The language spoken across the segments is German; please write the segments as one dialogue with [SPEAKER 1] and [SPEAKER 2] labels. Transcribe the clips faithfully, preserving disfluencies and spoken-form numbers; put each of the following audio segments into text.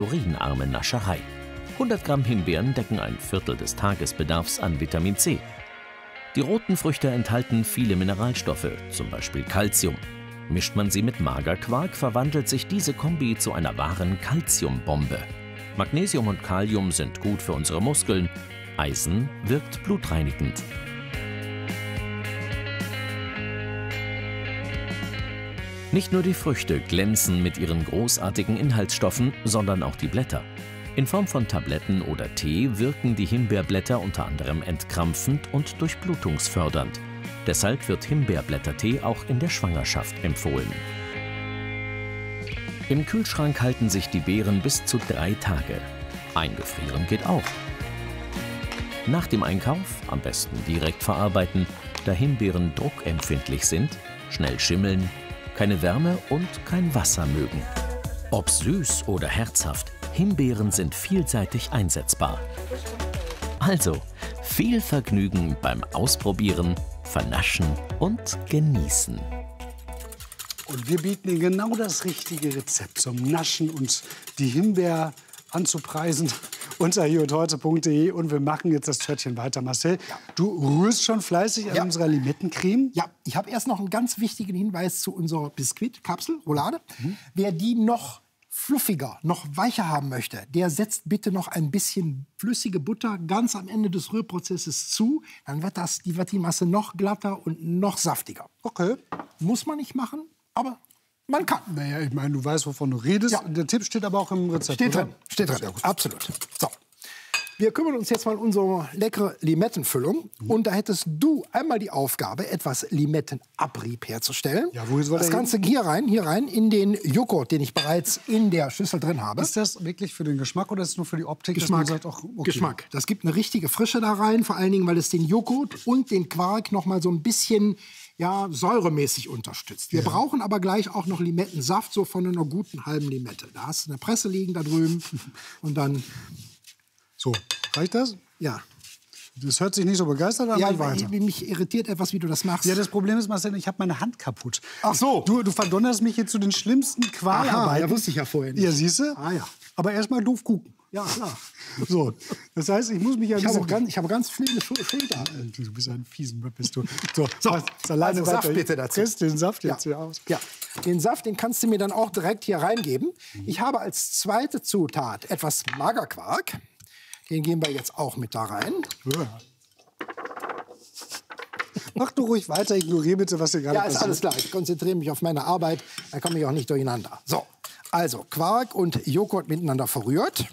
[SPEAKER 1] urinarme Nascherei. hundert Gramm Himbeeren decken ein Viertel des Tagesbedarfs an Vitamin C. Die roten Früchte enthalten viele Mineralstoffe, zum Beispiel Calcium. Mischt man sie mit Magerquark, verwandelt sich diese Kombi zu einer wahren Calciumbombe. Magnesium und Kalium sind gut für unsere Muskeln. Eisen wirkt blutreinigend. Nicht nur die Früchte glänzen mit ihren großartigen Inhaltsstoffen, sondern auch die Blätter. In Form von Tabletten oder Tee wirken die Himbeerblätter unter anderem entkrampfend und durchblutungsfördernd. Deshalb wird Himbeerblättertee auch in der Schwangerschaft empfohlen. Im Kühlschrank halten sich die Beeren bis zu drei Tage. Eingefrieren geht auch. Nach dem Einkauf am besten direkt verarbeiten, da Himbeeren druckempfindlich sind, schnell schimmeln, keine Wärme und kein Wasser mögen. Ob süß oder herzhaft, Himbeeren sind vielseitig einsetzbar. Also, viel Vergnügen beim Ausprobieren, Vernaschen und Genießen.
[SPEAKER 2] Und wir bieten Ihnen genau das richtige Rezept zum Naschen und die Himbeer anzupreisen unter hier und heute punkt de. Und wir machen jetzt das Törtchen weiter. Marcel, ja. Du rührst schon fleißig an
[SPEAKER 3] ja.
[SPEAKER 2] unserer Limettencreme.
[SPEAKER 3] Ja, ich habe erst noch einen ganz wichtigen Hinweis zu unserer Biskuitkapsel, Roulade. Mhm. Wer die noch fluffiger, noch weicher haben möchte, der setzt bitte noch ein bisschen flüssige Butter ganz am Ende des Rührprozesses zu. Dann wird, das, die, wird die Masse noch glatter und noch saftiger.
[SPEAKER 2] Okay.
[SPEAKER 3] Muss man nicht machen, aber man kann.
[SPEAKER 2] Naja, ich meine, du weißt, wovon du redest.
[SPEAKER 3] Ja.
[SPEAKER 2] Der Tipp steht aber auch im Rezept,
[SPEAKER 3] Steht
[SPEAKER 2] oder?
[SPEAKER 3] drin, steht drin, absolut. So. Wir kümmern uns jetzt mal um unsere leckere Limettenfüllung. Mhm. Und da hättest du einmal die Aufgabe, etwas Limettenabrieb herzustellen.
[SPEAKER 2] Ja, wo soll
[SPEAKER 3] das
[SPEAKER 2] der
[SPEAKER 3] Ganze hier rein, hier rein, in den Joghurt, den ich bereits in der Schüssel drin habe.
[SPEAKER 2] Ist das wirklich für den Geschmack oder ist es nur für die Optik?
[SPEAKER 3] Geschmack.
[SPEAKER 2] Dass man sagt, ach, okay.
[SPEAKER 3] Geschmack. Das gibt eine richtige Frische da rein, vor allen Dingen, weil es den Joghurt und den Quark noch mal so ein bisschen ja, säuremäßig unterstützt. Wir ja. brauchen aber gleich auch noch Limettensaft, so von einer guten halben Limette. Da hast du eine Presse liegen da drüben und dann...
[SPEAKER 2] So, reicht das?
[SPEAKER 3] Ja.
[SPEAKER 2] Das hört sich nicht so begeistert an,
[SPEAKER 3] ja,
[SPEAKER 2] weiter.
[SPEAKER 3] Mich irritiert etwas, wie du das machst.
[SPEAKER 2] Ja, das Problem ist, Marcel, ich habe meine Hand kaputt.
[SPEAKER 3] Ach so.
[SPEAKER 2] Du, du verdonnerst mich hier zu den schlimmsten Qualarbeiten.
[SPEAKER 3] Ja, wusste ich ja vorher nicht.
[SPEAKER 2] Ja, siehst du?
[SPEAKER 3] Ah, ja.
[SPEAKER 2] Aber erst mal doof gucken.
[SPEAKER 3] Ja, klar.
[SPEAKER 2] So, das heißt, ich muss mich ja...
[SPEAKER 3] Ich habe ganz, ich habe ganz viele Schulter.
[SPEAKER 2] Du bist ein fiesen, bist du. So,
[SPEAKER 3] so
[SPEAKER 2] alleine
[SPEAKER 3] also Saft bitte dazu.
[SPEAKER 2] Kriegst den Saft jetzt
[SPEAKER 3] ja.
[SPEAKER 2] hier aus.
[SPEAKER 3] Ja, den Saft, den kannst du mir dann auch direkt hier reingeben. Ich habe als zweite Zutat etwas Magerquark. Den geben wir jetzt auch mit da rein.
[SPEAKER 2] Ja. Mach du ruhig weiter, ignoriere bitte, was hier gerade
[SPEAKER 3] Ja,
[SPEAKER 2] passiert.
[SPEAKER 3] ist alles klar. Ich konzentriere mich auf meine Arbeit, dann komme ich auch nicht durcheinander. So, also Quark und Joghurt miteinander verrührt.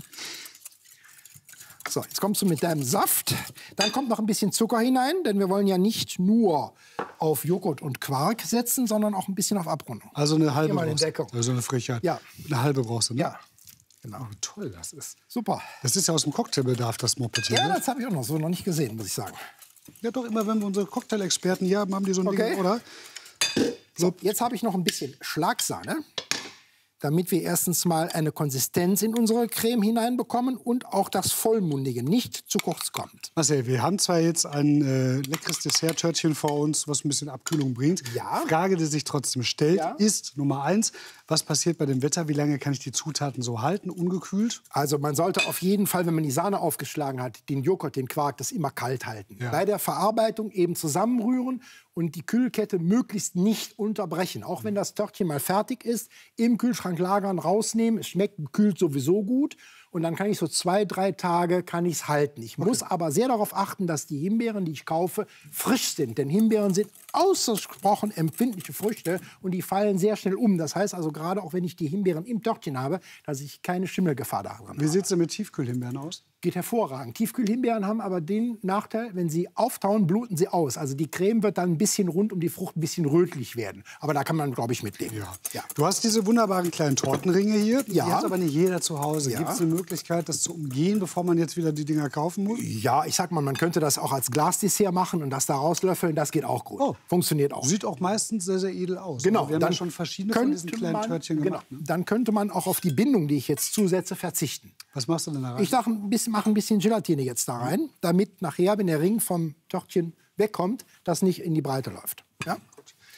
[SPEAKER 3] So, jetzt kommst du mit deinem Saft. Dann kommt noch ein bisschen Zucker hinein, denn wir wollen ja nicht nur auf Joghurt und Quark setzen, sondern auch ein bisschen auf Abrundung.
[SPEAKER 2] Also eine halbe
[SPEAKER 3] mal in
[SPEAKER 2] brauchst du.
[SPEAKER 3] Deckung.
[SPEAKER 2] Also eine Frechheit.
[SPEAKER 3] Ja.
[SPEAKER 2] Eine halbe brauchst du, ne?
[SPEAKER 3] Ja, genau.
[SPEAKER 2] Oh, toll das ist.
[SPEAKER 3] Super.
[SPEAKER 2] Das ist ja aus dem Cocktailbedarf, das Moped hier.
[SPEAKER 3] Ja,
[SPEAKER 2] ne?
[SPEAKER 3] das habe ich auch noch so noch nicht gesehen, muss ich sagen.
[SPEAKER 2] Ja, doch, immer wenn wir unsere Cocktail-Experten hier haben, haben die so ein
[SPEAKER 3] Okay.
[SPEAKER 2] Ding, oder?
[SPEAKER 3] So, jetzt habe ich noch ein bisschen Schlagsahne, damit wir erstens mal eine Konsistenz in unsere Creme hineinbekommen und auch das Vollmundige nicht zu kurz kommt.
[SPEAKER 2] Marcel, wir haben zwar jetzt ein äh, leckeres Dessert-Törtchen vor uns, was ein bisschen Abkühlung bringt.
[SPEAKER 3] Ja.
[SPEAKER 2] Frage, die sich trotzdem stellt,
[SPEAKER 3] Ja.
[SPEAKER 2] ist Nummer eins, was passiert bei dem Wetter? Wie lange kann ich die Zutaten so halten, ungekühlt?
[SPEAKER 3] Also man sollte auf jeden Fall, wenn man die Sahne aufgeschlagen hat, den Joghurt, den Quark, das immer kalt halten.
[SPEAKER 2] Ja.
[SPEAKER 3] Bei der Verarbeitung eben zusammenrühren und die Kühlkette möglichst nicht unterbrechen. Auch wenn das Törtchen mal fertig ist, im Kühlschrank lagern, rausnehmen. Es schmeckt gekühlt sowieso gut. Und dann kann ich so zwei, drei Tage kann ich es halten. Ich muss aber sehr darauf achten, dass die Himbeeren, die ich kaufe, frisch sind. Denn Himbeeren sind ausgesprochen empfindliche Früchte und die fallen sehr schnell um. Das heißt also gerade auch, wenn ich die Himbeeren im Törtchen habe, dass ich keine Schimmelgefahr darin habe.
[SPEAKER 2] Wie sieht es denn mit Tiefkühlhimbeeren aus?
[SPEAKER 3] Geht hervorragend. Tiefkühlhimbeeren haben aber den Nachteil, wenn sie auftauen, bluten sie aus. Also die Creme wird dann ein bisschen rund um die Frucht ein bisschen rötlich werden. Aber da kann man, glaube ich, mitleben.
[SPEAKER 2] Ja.
[SPEAKER 3] Ja.
[SPEAKER 2] Du hast diese wunderbaren kleinen Tortenringe hier.
[SPEAKER 3] Ja.
[SPEAKER 2] Die hat aber nicht jeder zu Hause.
[SPEAKER 3] Ja.
[SPEAKER 2] Gibt es eine Möglichkeit, das zu umgehen, bevor man jetzt wieder die Dinger kaufen muss?
[SPEAKER 3] Ja, ich sag mal, man könnte das auch als Glasdessert machen und das da rauslöffeln. Das geht auch gut.
[SPEAKER 2] Oh.
[SPEAKER 3] Funktioniert auch.
[SPEAKER 2] Sieht auch meistens sehr, sehr edel aus.
[SPEAKER 3] Genau,
[SPEAKER 2] Also wir haben
[SPEAKER 3] dann
[SPEAKER 2] ja schon verschiedene von diesen
[SPEAKER 3] könnte
[SPEAKER 2] kleinen
[SPEAKER 3] man-
[SPEAKER 2] Törtchen
[SPEAKER 3] genau,
[SPEAKER 2] gemacht. Ne?
[SPEAKER 3] dann könnte man auch auf die Bindung, die ich jetzt zusetze, verzichten.
[SPEAKER 2] Was machst du denn da rein?
[SPEAKER 3] Ich sag, ein bisschen, mache ein bisschen Gelatine jetzt da rein, damit nachher, wenn der Ring vom Törtchen wegkommt, das nicht in die Breite läuft. Ja?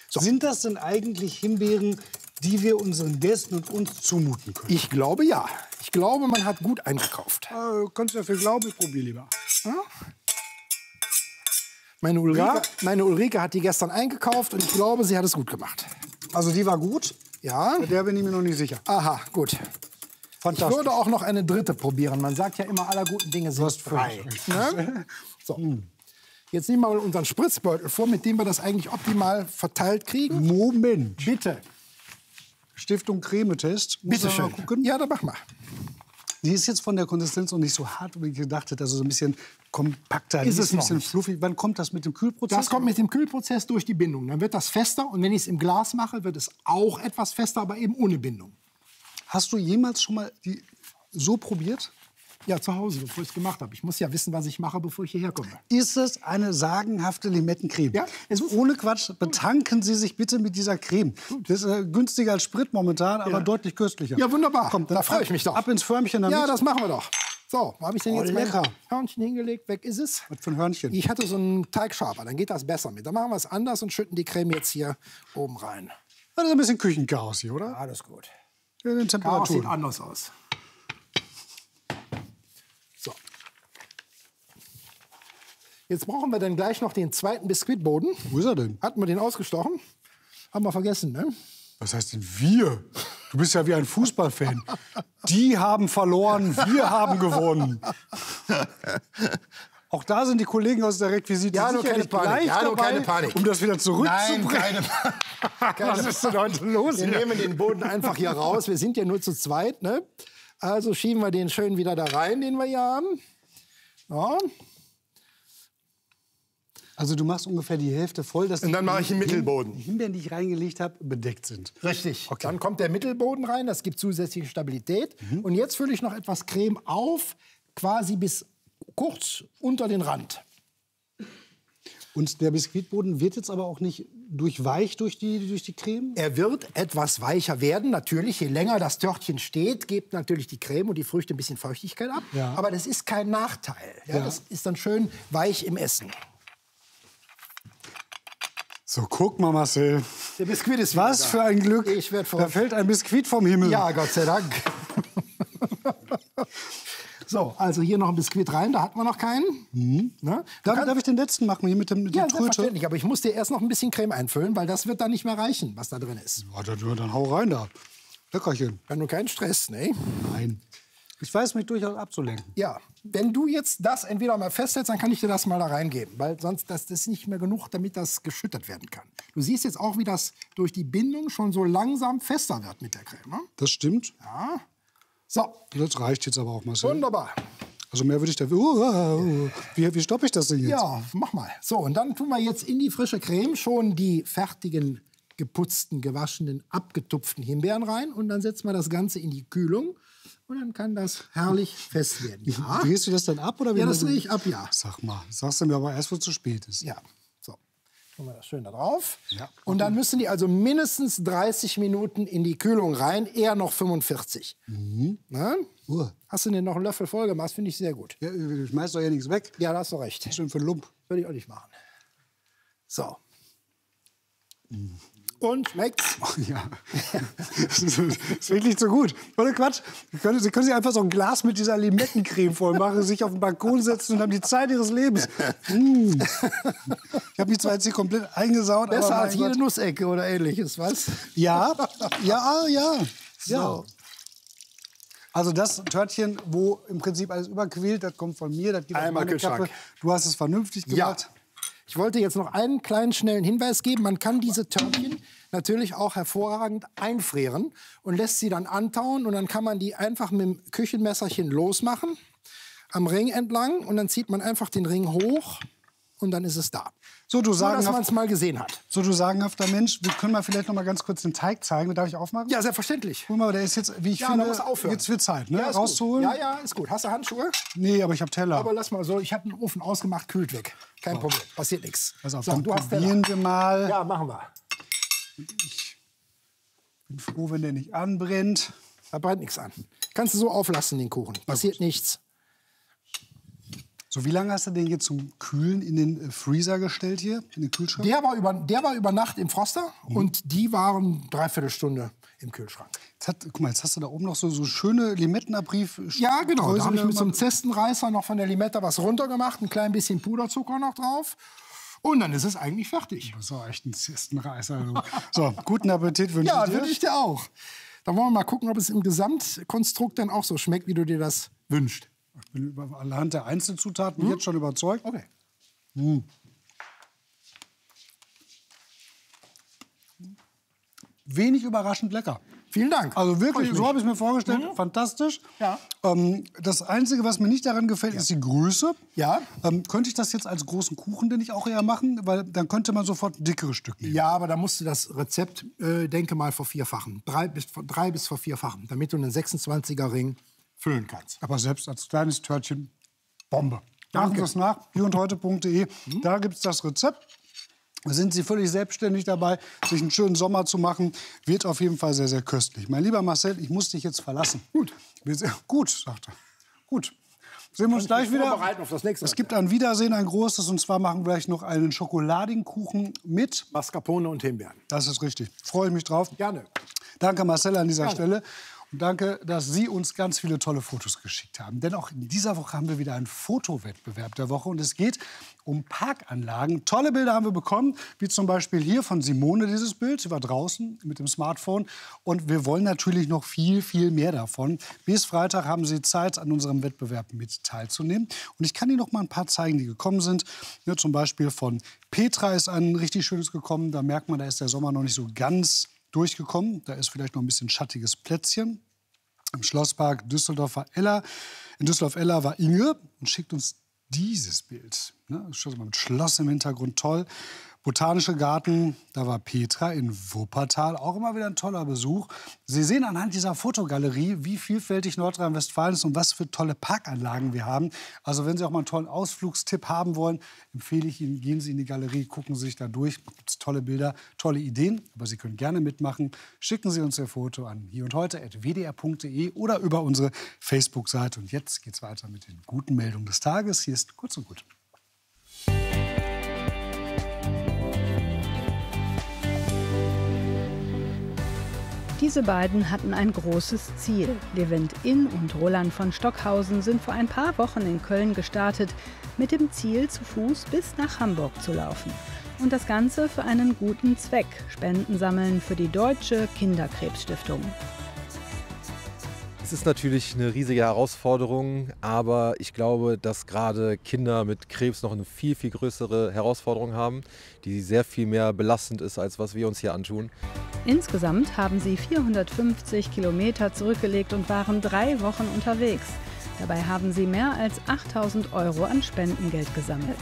[SPEAKER 3] So.
[SPEAKER 2] Sind das denn eigentlich Himbeeren, die wir unseren Gästen und uns zumuten können?
[SPEAKER 3] Ich glaube ja. Ich glaube, man hat gut eingekauft.
[SPEAKER 2] Äh, kannst du dafür glauben, ich probiere lieber.
[SPEAKER 3] Ja? Meine Ulrike,
[SPEAKER 2] Ja?
[SPEAKER 3] meine Ulrike hat die gestern eingekauft und ich glaube, sie hat es gut gemacht.
[SPEAKER 2] Also die war gut,
[SPEAKER 3] Ja?
[SPEAKER 2] bei der bin ich mir noch nicht sicher.
[SPEAKER 3] Aha, gut. Ich
[SPEAKER 2] Fantastisch.
[SPEAKER 3] würde auch noch eine dritte probieren. Man sagt ja immer, aller guten Dinge sind
[SPEAKER 2] hast
[SPEAKER 3] drei.
[SPEAKER 2] völlig
[SPEAKER 3] Ne? So. Jetzt nehmen wir mal unseren Spritzbeutel vor, mit dem wir das eigentlich optimal verteilt kriegen.
[SPEAKER 2] Moment.
[SPEAKER 3] Bitte.
[SPEAKER 2] Stiftung Cremetest. Muss
[SPEAKER 3] Bitte
[SPEAKER 2] ich mal
[SPEAKER 3] schön.
[SPEAKER 2] gucken.
[SPEAKER 3] Ja, dann mach mal.
[SPEAKER 2] Die ist jetzt von der Konsistenz noch nicht so hart, wie ich gedacht hätte. Also so ein bisschen kompakter.
[SPEAKER 3] Ist
[SPEAKER 2] die
[SPEAKER 3] es
[SPEAKER 2] ein
[SPEAKER 3] noch
[SPEAKER 2] bisschen
[SPEAKER 3] nicht.
[SPEAKER 2] fluffig. Wann kommt das mit dem Kühlprozess?
[SPEAKER 3] Das kommt mit dem Kühlprozess durch die Bindung. Dann wird das fester und wenn ich es im Glas mache, wird es auch etwas fester, aber eben ohne Bindung.
[SPEAKER 2] Hast du jemals schon mal die so probiert?
[SPEAKER 3] Ja, zu Hause, bevor ich es gemacht habe. Ich muss ja wissen, was ich mache, bevor ich hierher komme.
[SPEAKER 2] Ist es eine sagenhafte Limettencreme?
[SPEAKER 3] Ja, es ist-
[SPEAKER 2] Ohne Quatsch, betanken Sie sich bitte mit dieser Creme. Das ist äh, günstiger als Sprit momentan, aber
[SPEAKER 3] Ja.
[SPEAKER 2] deutlich köstlicher.
[SPEAKER 3] Ja, wunderbar.
[SPEAKER 2] Komm, dann
[SPEAKER 3] Da freue
[SPEAKER 2] ab-
[SPEAKER 3] ich mich doch.
[SPEAKER 2] Ab ins Förmchen damit.
[SPEAKER 3] Ja, das machen wir doch. So, wo habe ich denn
[SPEAKER 2] Oh,
[SPEAKER 3] jetzt
[SPEAKER 2] lecker.
[SPEAKER 3] mein Hörnchen hingelegt? Weg ist es.
[SPEAKER 2] Was für ein Hörnchen?
[SPEAKER 3] Ich hatte so einen Teigschaber, dann geht das besser mit. Dann machen wir es anders und schütten die Creme jetzt hier oben rein.
[SPEAKER 2] Das ist ein bisschen Küchenchaos hier, oder?
[SPEAKER 3] Alles gut.
[SPEAKER 2] Ja, den
[SPEAKER 3] Chaos sieht
[SPEAKER 2] Temperaturen.
[SPEAKER 3] anders aus. So. Jetzt brauchen wir dann gleich noch den zweiten Biskuitboden.
[SPEAKER 2] Wo ist er denn?
[SPEAKER 3] Hatten wir den ausgestochen? Haben wir vergessen, ne?
[SPEAKER 2] Was heißt denn wir? Du bist ja wie ein Fußballfan. Die haben verloren, wir haben gewonnen. Auch da sind die Kollegen aus der Requisite
[SPEAKER 3] Ja, nur
[SPEAKER 2] sicherlich
[SPEAKER 3] keine Panik.
[SPEAKER 2] gleich
[SPEAKER 3] Ja, nur
[SPEAKER 2] dabei,
[SPEAKER 3] keine Panik.
[SPEAKER 2] um das wieder zurückzubringen.
[SPEAKER 3] keine, keine
[SPEAKER 2] Was ist denn heute los
[SPEAKER 3] Wir
[SPEAKER 2] hier?
[SPEAKER 3] nehmen den Boden einfach hier raus. Wir sind ja nur zu zweit, ne? Also schieben wir den schön wieder da rein, den wir hier haben. Ja.
[SPEAKER 2] Also du machst ungefähr die Hälfte voll, dass
[SPEAKER 3] Und dann mache ich den Mittelboden.
[SPEAKER 2] die Himbeeren, die ich reingelegt habe, bedeckt sind.
[SPEAKER 3] Richtig.
[SPEAKER 2] Okay.
[SPEAKER 3] Dann kommt der Mittelboden rein, das gibt zusätzliche Stabilität.
[SPEAKER 2] Mhm.
[SPEAKER 3] Und jetzt fülle ich noch etwas Creme auf, quasi bis kurz unter den Rand.
[SPEAKER 2] Und der Biskuitboden wird jetzt aber auch nicht durchweicht durch die, durch die Creme?
[SPEAKER 3] Er wird etwas weicher werden. Natürlich, je länger das Törtchen steht, gibt natürlich die Creme und die Früchte ein bisschen Feuchtigkeit ab.
[SPEAKER 2] Ja.
[SPEAKER 3] Aber das ist kein Nachteil. Ja,
[SPEAKER 2] Ja.
[SPEAKER 3] Das ist dann schön weich im Essen.
[SPEAKER 2] So, guck mal, Marcel.
[SPEAKER 3] Der Biskuit ist
[SPEAKER 2] Was
[SPEAKER 3] wieder
[SPEAKER 2] für
[SPEAKER 3] da.
[SPEAKER 2] ein Glück.
[SPEAKER 3] Ich werd
[SPEAKER 2] Da
[SPEAKER 3] verrückt.
[SPEAKER 2] fällt ein Biskuit vom Himmel.
[SPEAKER 3] Ja, Gott sei Dank. So, also hier noch ein Biskuit rein, da hatten wir noch keinen. Ne? Du
[SPEAKER 2] Darf,
[SPEAKER 3] kannst-
[SPEAKER 2] darf ich den letzten machen, hier mit dem, mit
[SPEAKER 3] ja,
[SPEAKER 2] der Tröte?
[SPEAKER 3] selbstverständlich, aber ich muss dir erst noch ein bisschen Creme einfüllen, weil das wird dann nicht mehr reichen, was da drin ist.
[SPEAKER 2] Ja, dann, dann hau rein da. Leckerchen.
[SPEAKER 3] Wenn du keinen Stress, ne?
[SPEAKER 2] Nein. Ich weiß mich durchaus abzulenken.
[SPEAKER 3] Ja, wenn du jetzt das entweder mal festhältst, dann kann ich dir das mal da reingeben, weil sonst das, das ist nicht mehr genug, damit das geschüttet werden kann. Du siehst jetzt auch, wie das durch die Bindung schon so langsam fester wird mit der Creme. Ne?
[SPEAKER 2] Das stimmt.
[SPEAKER 3] Ja. So,
[SPEAKER 2] Das reicht jetzt aber auch, Marcel.
[SPEAKER 3] wunderbar.
[SPEAKER 2] Also mehr würde ich da... Uh, uh, uh. Wie, wie stoppe ich das denn jetzt?
[SPEAKER 3] Ja, mach mal. So, und dann tun wir jetzt in die frische Creme schon die fertigen, geputzten, gewaschenen, abgetupften Himbeeren rein. Und dann setzen wir das Ganze in die Kühlung. Und dann kann das herrlich fest werden. Ja,
[SPEAKER 2] Drehst du das dann ab? Oder wie
[SPEAKER 3] ja das
[SPEAKER 2] du-
[SPEAKER 3] drehe ich ab, ja.
[SPEAKER 2] Sag mal, sagst du mir aber erst, wo es zu spät ist.
[SPEAKER 3] Ja, so. Tun wir das schön da drauf.
[SPEAKER 2] Ja.
[SPEAKER 3] Und dann müssen die also mindestens dreißig Minuten in die Kühlung rein, eher noch fünfundvierzig. Na?
[SPEAKER 2] Uh.
[SPEAKER 3] Hast du denn noch einen Löffel voll gemacht? Finde ich sehr gut.
[SPEAKER 2] Ja, ich schmeiß doch ja nichts weg.
[SPEAKER 3] Ja, da hast du recht.
[SPEAKER 2] Schön für einen Lump.
[SPEAKER 3] Würde ich auch nicht machen. So. Und schmeckt's?
[SPEAKER 2] Ja. Das ist, das ist wirklich zu gut. Oder Quatsch. Sie können, Sie können sich einfach so ein Glas mit dieser Limettencreme voll machen, sich auf den Balkon setzen und haben die Zeit ihres Lebens. Mm. Ich habe mich zwar jetzt hier komplett eingesaut,
[SPEAKER 3] Besser
[SPEAKER 2] aber
[SPEAKER 3] als
[SPEAKER 2] mein
[SPEAKER 3] jede
[SPEAKER 2] Gott.
[SPEAKER 3] Nussecke oder ähnliches, was?
[SPEAKER 2] Ja, ja, ja.
[SPEAKER 3] So.
[SPEAKER 2] ja. Also das Törtchen, wo im Prinzip alles überquillt, das kommt von mir, das geht auf
[SPEAKER 3] Einmal
[SPEAKER 2] meine Kappe.
[SPEAKER 3] Kühlschrank.
[SPEAKER 2] Du hast es vernünftig
[SPEAKER 3] Ja.
[SPEAKER 2] gemacht.
[SPEAKER 3] Ich wollte jetzt noch einen kleinen schnellen Hinweis geben. Man kann diese Törtchen natürlich auch hervorragend einfrieren und lässt sie dann antauen. Und dann kann man die einfach mit dem Küchenmesserchen losmachen, am Ring entlang. Und dann zieht man einfach den Ring hoch und dann ist es da.
[SPEAKER 2] So, du
[SPEAKER 3] So, dass man
[SPEAKER 2] sagenhaft,
[SPEAKER 3] es mal gesehen hat.
[SPEAKER 2] so, du sagenhafter Mensch, wir können mal vielleicht noch mal ganz kurz den Teig zeigen. Darf ich aufmachen?
[SPEAKER 3] Ja, selbstverständlich.
[SPEAKER 2] Guck mal, der ist jetzt, wie ich
[SPEAKER 3] Ja,
[SPEAKER 2] finde,
[SPEAKER 3] man muss aufhören.
[SPEAKER 2] jetzt wird Zeit, ne?
[SPEAKER 3] Ja, ist
[SPEAKER 2] rauszuholen.
[SPEAKER 3] Gut. Ja, ja, ist gut. Hast du Handschuhe?
[SPEAKER 2] Nee, aber ich habe Teller.
[SPEAKER 3] Aber lass mal so. Ich habe den Ofen ausgemacht, kühlt weg. Kein Problem. Passiert nichts.
[SPEAKER 2] Pass auf,
[SPEAKER 3] So,
[SPEAKER 2] dann
[SPEAKER 3] du hast Teller.
[SPEAKER 2] probieren wir mal.
[SPEAKER 3] Ja, machen wir.
[SPEAKER 2] Bin froh, wenn der nicht anbrennt.
[SPEAKER 3] Da brennt nichts an. Kannst du so auflassen, den Kuchen. Passiert nichts.
[SPEAKER 2] So, wie lange hast du den jetzt zum Kühlen in den Freezer gestellt hier, in den Kühlschrank?
[SPEAKER 3] Der war über, der war über Nacht im Froster mhm. und die waren dreiviertel Stunde im Kühlschrank.
[SPEAKER 2] Jetzt hat, guck mal, jetzt hast du da oben noch so, so schöne Limettenabrief.
[SPEAKER 3] Ja, genau. Da habe ich mit so einem Zestenreißer noch von der Limette was runtergemacht, ein klein bisschen Puderzucker noch drauf. Und dann ist es eigentlich fertig.
[SPEAKER 2] Das ist auch echt ein Zestenreißer. So, guten Appetit wünsche
[SPEAKER 3] ja,
[SPEAKER 2] ich dir.
[SPEAKER 3] Ja, wünsche ich dir auch. Dann wollen wir mal gucken, ob es im Gesamtkonstrukt dann auch so schmeckt, wie du dir das wünschst.
[SPEAKER 2] Ich bin über, anhand der Einzelzutaten hm? jetzt schon überzeugt.
[SPEAKER 3] Okay.
[SPEAKER 2] Hm. Wenig überraschend lecker.
[SPEAKER 3] Vielen Dank.
[SPEAKER 2] Also wirklich, so habe ich es mir vorgestellt. Mhm. Fantastisch.
[SPEAKER 3] Ja.
[SPEAKER 2] Ähm, das Einzige, was mir nicht daran gefällt, ja. ist die Größe.
[SPEAKER 3] Ja.
[SPEAKER 2] Ähm, könnte ich das jetzt als großen Kuchen denn nicht auch eher machen? Weil dann könnte man sofort dickere Stücke nehmen.
[SPEAKER 3] Ja, aber da musst du das Rezept, äh, denke mal, vervierfachen. Drei bis, drei bis vervierfachen, damit du einen sechsundzwanziger Ring füllen kannst.
[SPEAKER 2] Aber selbst als kleines Törtchen, Bombe. Machen Sie es nach, hier und heute punkt de. Mhm. Da gibt es das Rezept. Da sind Sie völlig selbstständig dabei, sich einen schönen Sommer zu machen. Wird auf jeden Fall sehr, sehr köstlich. Mein lieber Marcel, ich muss dich jetzt verlassen.
[SPEAKER 3] Gut.
[SPEAKER 2] Gut, sagt er. Gut. Sehen wir uns gleich wieder.
[SPEAKER 3] Auf das nächste
[SPEAKER 2] es gibt ein Wiedersehen, ein großes. Und zwar machen wir gleich noch einen Schokoladenkuchen mit
[SPEAKER 3] Mascarpone und Himbeeren.
[SPEAKER 2] Das ist richtig. Freue ich mich drauf.
[SPEAKER 3] Gerne.
[SPEAKER 2] Danke, Marcel, an dieser
[SPEAKER 3] Gerne.
[SPEAKER 2] Stelle. Und danke, dass Sie uns ganz viele tolle Fotos geschickt haben. Denn auch in dieser Woche haben wir wieder einen Fotowettbewerb der Woche. Und es geht um Parkanlagen. Tolle Bilder haben wir bekommen, wie zum Beispiel hier von Simone dieses Bild. Sie war draußen mit dem Smartphone. Und wir wollen natürlich noch viel, viel mehr davon. Bis Freitag haben Sie Zeit, an unserem Wettbewerb mit teilzunehmen. Und ich kann Ihnen noch mal ein paar zeigen, die gekommen sind. Ja, zum Beispiel von Petra ist ein richtig schönes gekommen. Da merkt man, da ist der Sommer noch nicht so ganz durchgekommen. Da ist vielleicht noch ein bisschen schattiges Plätzchen. Im Schlosspark Düsseldorfer Ella. In Düsseldorf-Ella war Inge und schickt uns dieses Bild. Ne? Mit Schloss im Hintergrund, toll. Botanische Garten, da war Petra in Wuppertal. Auch immer wieder ein toller Besuch. Sie sehen anhand dieser Fotogalerie, wie vielfältig Nordrhein-Westfalen ist und was für tolle Parkanlagen wir haben. Also wenn Sie auch mal einen tollen Ausflugstipp haben wollen, empfehle ich Ihnen, gehen Sie in die Galerie, gucken Sie sich da durch. Da gibt es tolle Bilder, tolle Ideen. Aber Sie können gerne mitmachen. Schicken Sie uns Ihr Foto an hier und heute at w d r punkt de oder über unsere Facebook-Seite. Und jetzt geht es weiter mit den guten Meldungen des Tages. Hier ist Kurz und Gut.
[SPEAKER 4] Diese beiden hatten ein großes Ziel. Levent Inn und Roland von Stockhausen sind vor ein paar Wochen in Köln gestartet, mit dem Ziel, zu Fuß bis nach Hamburg zu laufen. Und das Ganze für einen guten Zweck: Spenden sammeln für die Deutsche Kinderkrebsstiftung.
[SPEAKER 5] Es ist natürlich eine riesige Herausforderung, aber ich glaube, dass gerade Kinder mit Krebs noch eine viel, viel größere Herausforderung haben, die sehr viel mehr belastend ist, als was wir uns hier antun.
[SPEAKER 4] Insgesamt haben sie vierhundertfünfzig Kilometer zurückgelegt und waren drei Wochen unterwegs. Dabei haben sie mehr als achttausend Euro an Spendengeld gesammelt.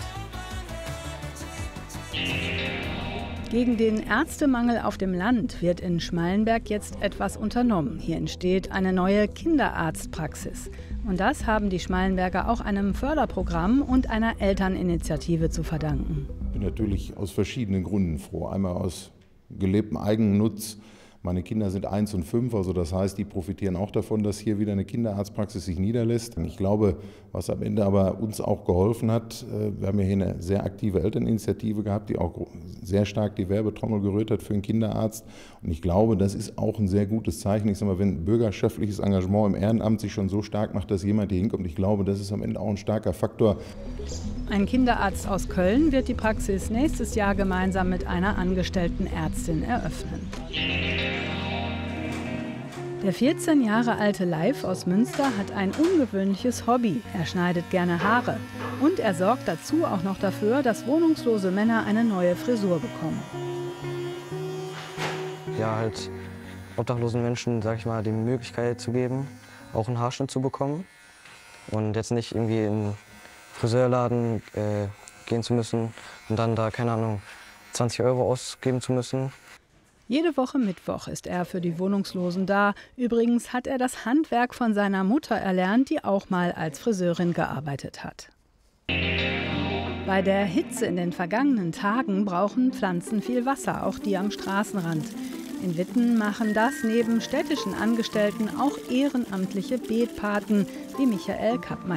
[SPEAKER 4] Gegen den Ärztemangel auf dem Land wird in Schmallenberg jetzt etwas unternommen. Hier entsteht eine neue Kinderarztpraxis. Und das haben die Schmallenberger auch einem Förderprogramm und einer Elterninitiative zu verdanken.
[SPEAKER 6] Ich bin natürlich aus verschiedenen Gründen froh. Einmal aus gelebtem Eigennutz. Meine Kinder sind eins und fünf, also das heißt, die profitieren auch davon, dass hier wieder eine Kinderarztpraxis sich niederlässt. Ich glaube, was am Ende aber uns auch geholfen hat, wir haben ja hier eine sehr aktive Elterninitiative gehabt, die auch sehr stark die Werbetrommel gerührt hat für einen Kinderarzt. Und ich glaube, das ist auch ein sehr gutes Zeichen. Ich sage mal, wenn bürgerschaftliches Engagement im Ehrenamt sich schon so stark macht, dass jemand hier hinkommt, ich glaube, das ist am Ende auch ein starker Faktor.
[SPEAKER 4] Ein Kinderarzt aus Köln wird die Praxis nächstes Jahr gemeinsam mit einer angestellten Ärztin eröffnen. Der vierzehn Jahre alte Leif aus Münster hat ein ungewöhnliches Hobby. Er schneidet gerne Haare. Und er sorgt dazu auch noch dafür, dass wohnungslose Männer eine neue Frisur bekommen.
[SPEAKER 7] Ja, halt obdachlosen Menschen, sag ich mal, die Möglichkeit zu geben, auch einen Haarschnitt zu bekommen. Und jetzt nicht irgendwie in einen Friseurladen äh, gehen zu müssen und dann da, keine Ahnung, zwanzig Euro ausgeben zu müssen.
[SPEAKER 4] Jede Woche Mittwoch ist er für die Wohnungslosen da. Übrigens hat er das Handwerk von seiner Mutter erlernt, die auch mal als Friseurin gearbeitet hat. Bei der Hitze in den vergangenen Tagen brauchen Pflanzen viel Wasser, auch die am Straßenrand. In Witten machen das neben städtischen Angestellten auch ehrenamtliche Beetpaten wie Michael Kappmeier.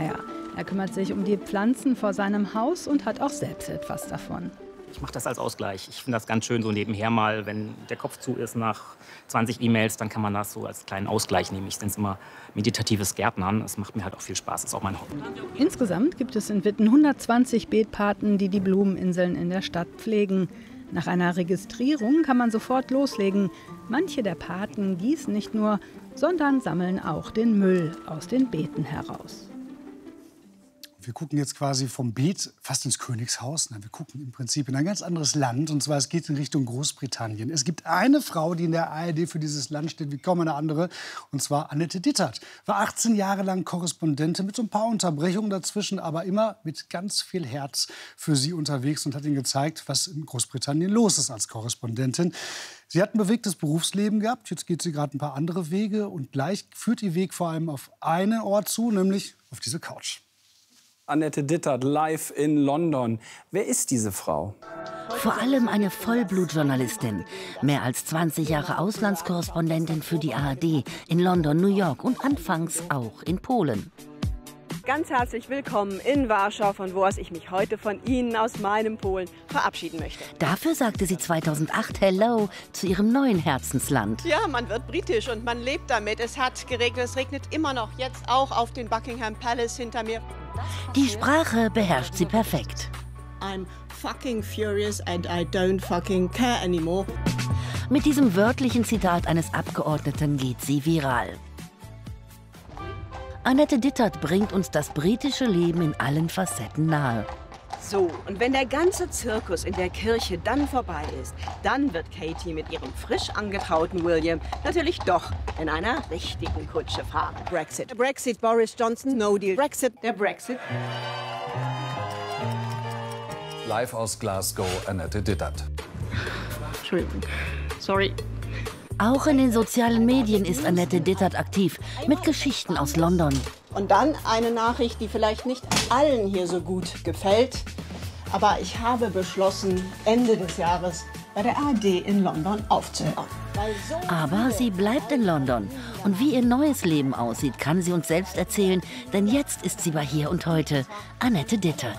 [SPEAKER 4] Er kümmert sich um die Pflanzen vor seinem Haus und hat auch selbst etwas davon.
[SPEAKER 8] Ich mache das als Ausgleich. Ich finde das ganz schön so nebenher mal, wenn der Kopf zu ist nach zwanzig E-Mails, dann kann man das so als kleinen Ausgleich nehmen. Ich nenne es immer meditatives Gärtnern. Das macht mir halt auch viel Spaß. Das ist auch mein Hobby.
[SPEAKER 4] Insgesamt gibt es in Witten hundertzwanzig Beetpaten, die die Blumeninseln in der Stadt pflegen. Nach einer Registrierung kann man sofort loslegen. Manche der Paten gießen nicht nur, sondern sammeln auch den Müll aus den Beeten heraus.
[SPEAKER 2] Wir gucken jetzt quasi vom Beet fast ins Königshaus. Wir gucken im Prinzip in ein ganz anderes Land. Und zwar, es geht in Richtung Großbritannien. Es gibt eine Frau, die in der A R D für dieses Land steht wie kaum eine andere. Und zwar Annette Dittert. War achtzehn Jahre lang Korrespondentin mit so ein paar Unterbrechungen dazwischen, aber immer mit ganz viel Herz für sie unterwegs und hat ihnen gezeigt, was in Großbritannien los ist als Korrespondentin. Sie hat ein bewegtes Berufsleben gehabt. Jetzt geht sie gerade ein paar andere Wege. Und gleich führt ihr Weg vor allem auf einen Ort zu, nämlich auf diese Couch.
[SPEAKER 9] Annette Dittert live in London. Wer ist diese Frau?
[SPEAKER 10] Vor allem eine Vollblutjournalistin. Mehr als zwanzig Jahre Auslandskorrespondentin für die A R D in London, New York und anfangs auch in Polen.
[SPEAKER 11] Ganz herzlich willkommen in Warschau, von wo aus ich mich heute von Ihnen aus meinem Polen verabschieden möchte.
[SPEAKER 10] Dafür sagte sie zweitausendacht Hello zu ihrem neuen Herzensland.
[SPEAKER 11] Ja, man wird britisch und man lebt damit. Es hat geregnet, es regnet immer noch, jetzt auch auf den Buckingham Palace hinter mir.
[SPEAKER 10] Die Sprache beherrscht sie perfekt.
[SPEAKER 11] I'm fucking furious and I don't fucking care anymore.
[SPEAKER 10] Mit diesem wörtlichen Zitat eines Abgeordneten geht sie viral. Annette Dittert bringt uns das britische Leben in allen Facetten nahe.
[SPEAKER 11] So, und wenn der ganze Zirkus in der Kirche dann vorbei ist, dann wird Katie mit ihrem frisch angetrauten William natürlich doch in einer richtigen Kutsche fahren. Brexit. Brexit, Boris Johnson, No Deal. Brexit, der Brexit.
[SPEAKER 12] Live aus Glasgow, Annette Dittert.
[SPEAKER 11] Entschuldigung. Sorry.
[SPEAKER 10] Auch in den sozialen Medien ist Annette Dittert aktiv, mit Geschichten aus London.
[SPEAKER 11] Und dann eine Nachricht, die vielleicht nicht allen hier so gut gefällt. Aber ich habe beschlossen, Ende des Jahres bei der A R D in London aufzuhören. So
[SPEAKER 10] Aber sie bleibt in London. Und wie ihr neues Leben aussieht, kann sie uns selbst erzählen. Denn jetzt ist sie bei Hier und Heute, Annette Dittert.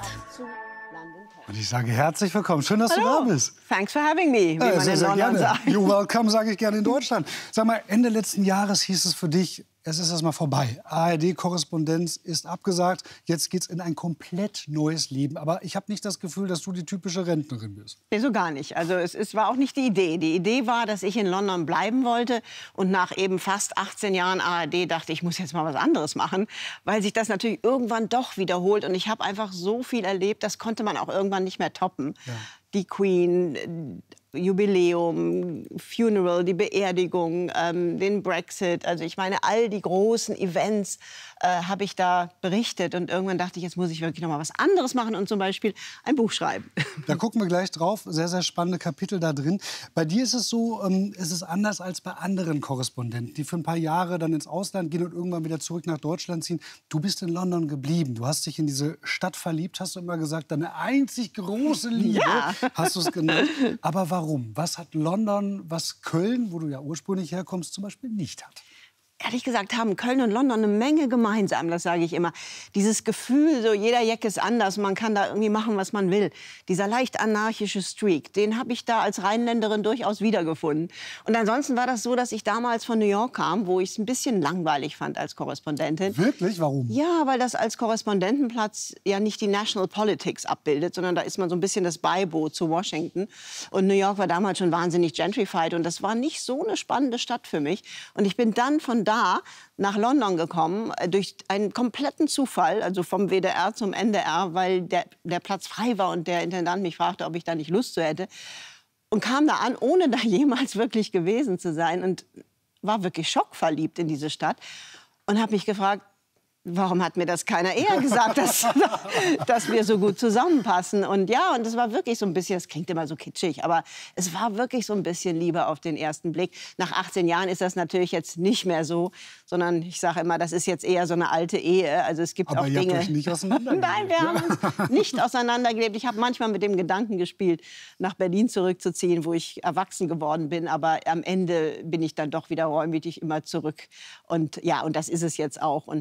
[SPEAKER 2] Und ich sage herzlich willkommen. Schön, dass
[SPEAKER 11] Hallo.
[SPEAKER 2] du da bist.
[SPEAKER 11] Thanks for having me, wie
[SPEAKER 2] Ja,
[SPEAKER 11] man
[SPEAKER 2] sehr,
[SPEAKER 11] in
[SPEAKER 2] sehr
[SPEAKER 11] London
[SPEAKER 2] gerne.
[SPEAKER 11] sagt.
[SPEAKER 2] You're welcome, sage ich gerne in Deutschland. Sag mal, Ende letzten Jahres hieß es für dich, es ist erstmal vorbei. A R D-Korrespondenz ist abgesagt. Jetzt geht's in ein komplett neues Leben. Aber ich habe nicht das Gefühl, dass du die typische Rentnerin bist.
[SPEAKER 11] Nee, so gar nicht. Also es, es war auch nicht die Idee. Die Idee war, dass ich in London bleiben wollte. Und nach eben fast achtzehn Jahren A R D dachte ich, ich muss jetzt mal was anderes machen. Weil sich das natürlich irgendwann doch wiederholt. Und ich habe einfach so viel erlebt, das konnte man auch irgendwann nicht mehr toppen. Ja. Die Queen, Jubiläum, Funeral, die Beerdigung, ähm, den Brexit. Also ich meine, all die großen Events äh, habe ich da berichtet. Und irgendwann dachte ich, jetzt muss ich wirklich noch mal was anderes machen und zum Beispiel ein Buch schreiben.
[SPEAKER 2] Da gucken wir gleich drauf. Sehr, sehr spannende Kapitel da drin. Bei dir ist es so, ähm, es ist anders als bei anderen Korrespondenten, die für ein paar Jahre dann ins Ausland gehen und irgendwann wieder zurück nach Deutschland ziehen. Du bist in London geblieben. Du hast dich in diese Stadt verliebt, hast du immer gesagt, deine einzig große Liebe,
[SPEAKER 11] ja.
[SPEAKER 2] hast du es genannt. Aber warum? Was hat London, was Köln, wo du ja ursprünglich herkommst, zum Beispiel nicht hat?
[SPEAKER 11] Ehrlich gesagt haben Köln und London eine Menge gemeinsam, das sage ich immer. Dieses Gefühl, so jeder Jack ist anders, man kann da irgendwie machen, was man will. Dieser leicht anarchische Streak, den habe ich da als Rheinländerin durchaus wiedergefunden. Und ansonsten war das so, dass ich damals von New York kam, wo ich es ein bisschen langweilig fand als Korrespondentin.
[SPEAKER 2] Wirklich? Warum?
[SPEAKER 11] Ja, weil das als Korrespondentenplatz ja nicht die National Politics abbildet, sondern da ist man so ein bisschen das Beiboot zu Washington. Und New York war damals schon wahnsinnig gentrified und das war nicht so eine spannende Stadt für mich. Und ich bin dann von da Da nach London gekommen, durch einen kompletten Zufall, also vom W D R zum N D R, weil der, der Platz frei war und der Intendant mich fragte, ob ich da nicht Lust zu hätte. Und kam da an, ohne da jemals wirklich gewesen zu sein und war wirklich schockverliebt in diese Stadt und habe mich gefragt, warum hat mir das keiner eher gesagt, dass, dass wir so gut zusammenpassen? Und ja, und es war wirklich so ein bisschen, es klingt immer so kitschig, aber es war wirklich so ein bisschen Liebe auf den ersten Blick. Nach achtzehn Jahren ist das natürlich jetzt nicht mehr so, sondern ich sage immer, das ist jetzt eher so eine alte Ehe. Also es gibt
[SPEAKER 2] aber
[SPEAKER 11] auch
[SPEAKER 2] ihr
[SPEAKER 11] Dinge.
[SPEAKER 2] habt euch nicht auseinandergelebt.
[SPEAKER 11] Nein, wir haben uns nicht auseinandergelebt. Ich habe manchmal mit dem Gedanken gespielt, nach Berlin zurückzuziehen, wo ich erwachsen geworden bin. Aber am Ende bin ich dann doch wieder reumütig immer zurück. Und ja, und das ist es jetzt auch. Und man kennt sich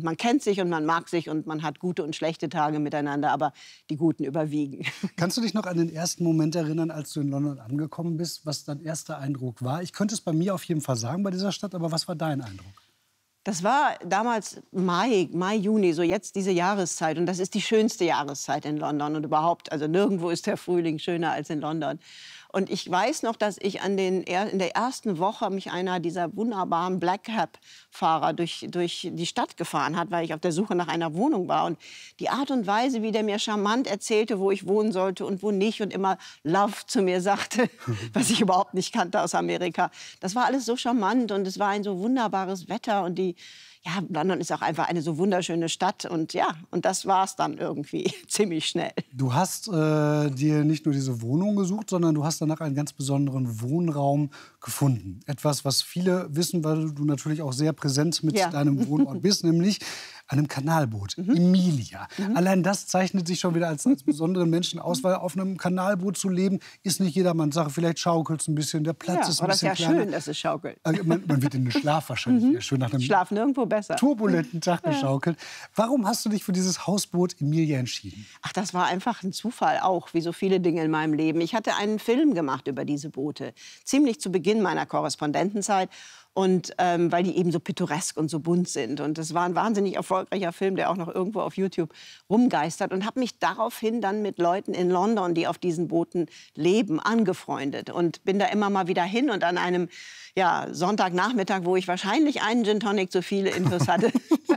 [SPEAKER 11] sich und man mag sich und man hat gute und schlechte Tage miteinander, aber die guten überwiegen.
[SPEAKER 2] Kannst du dich noch an den ersten Moment erinnern, als du in London angekommen bist, was dein erster Eindruck war? Ich könnte es bei mir auf jeden Fall sagen, bei dieser Stadt, aber was war dein Eindruck?
[SPEAKER 11] Das war damals Mai, Mai, Juni, so jetzt diese Jahreszeit. Und das ist die schönste Jahreszeit in London und überhaupt. Also nirgendwo ist der Frühling schöner als in London. Und ich weiß noch, dass ich an den, in der ersten Woche mich einer dieser wunderbaren Black Cab-Fahrer durch, durch die Stadt gefahren hat, weil ich auf der Suche nach einer Wohnung war. Und die Art und Weise, wie der mir charmant erzählte, wo ich wohnen sollte und wo nicht und immer Love zu mir sagte, was ich überhaupt nicht kannte aus Amerika. Das war alles so charmant und es war ein so wunderbares Wetter und die ja, London ist auch einfach eine so wunderschöne Stadt und ja, und das war es dann irgendwie ziemlich schnell.
[SPEAKER 2] Du hast äh, dir nicht nur diese Wohnung gesucht, sondern du hast danach einen ganz besonderen Wohnraum gefunden. Etwas, was viele wissen, weil du natürlich auch sehr präsent mit ja. deinem Wohnort bist, nämlich einem Kanalboot, mhm. Emilia. Mhm. Allein das zeichnet sich schon wieder als, als besonderen Menschen aus, weil auf einem Kanalboot zu leben, ist nicht jedermanns Sache. Vielleicht schaukelt es ein bisschen, der Platz
[SPEAKER 11] ja,
[SPEAKER 2] ist ein bisschen
[SPEAKER 11] kleiner. Aber das ist ja
[SPEAKER 2] kleiner.
[SPEAKER 11] schön, dass es schaukelt.
[SPEAKER 2] Also man, man wird in den Schlaf wahrscheinlich
[SPEAKER 11] mhm.
[SPEAKER 2] eher schön nach einem
[SPEAKER 11] Schlaf nirgendwo besser.
[SPEAKER 2] turbulenten Tag geschaukelt. Warum hast du dich für dieses Hausboot Emilia entschieden?
[SPEAKER 11] Ach, das war einfach ein Zufall auch, wie so viele Dinge in meinem Leben. Ich hatte einen Film gemacht über diese Boote, ziemlich zu Beginn meiner Korrespondentenzeit. Und ähm, weil die eben so pittoresk und so bunt sind. Und das war ein wahnsinnig erfolgreicher Film, der auch noch irgendwo auf YouTube rumgeistert. Und habe mich daraufhin dann mit Leuten in London, die auf diesen Booten leben, angefreundet. Und bin da immer mal wieder hin. Und an einem ja, Sonntagnachmittag, wo ich wahrscheinlich einen Gin Tonic zu viele Infos hatte,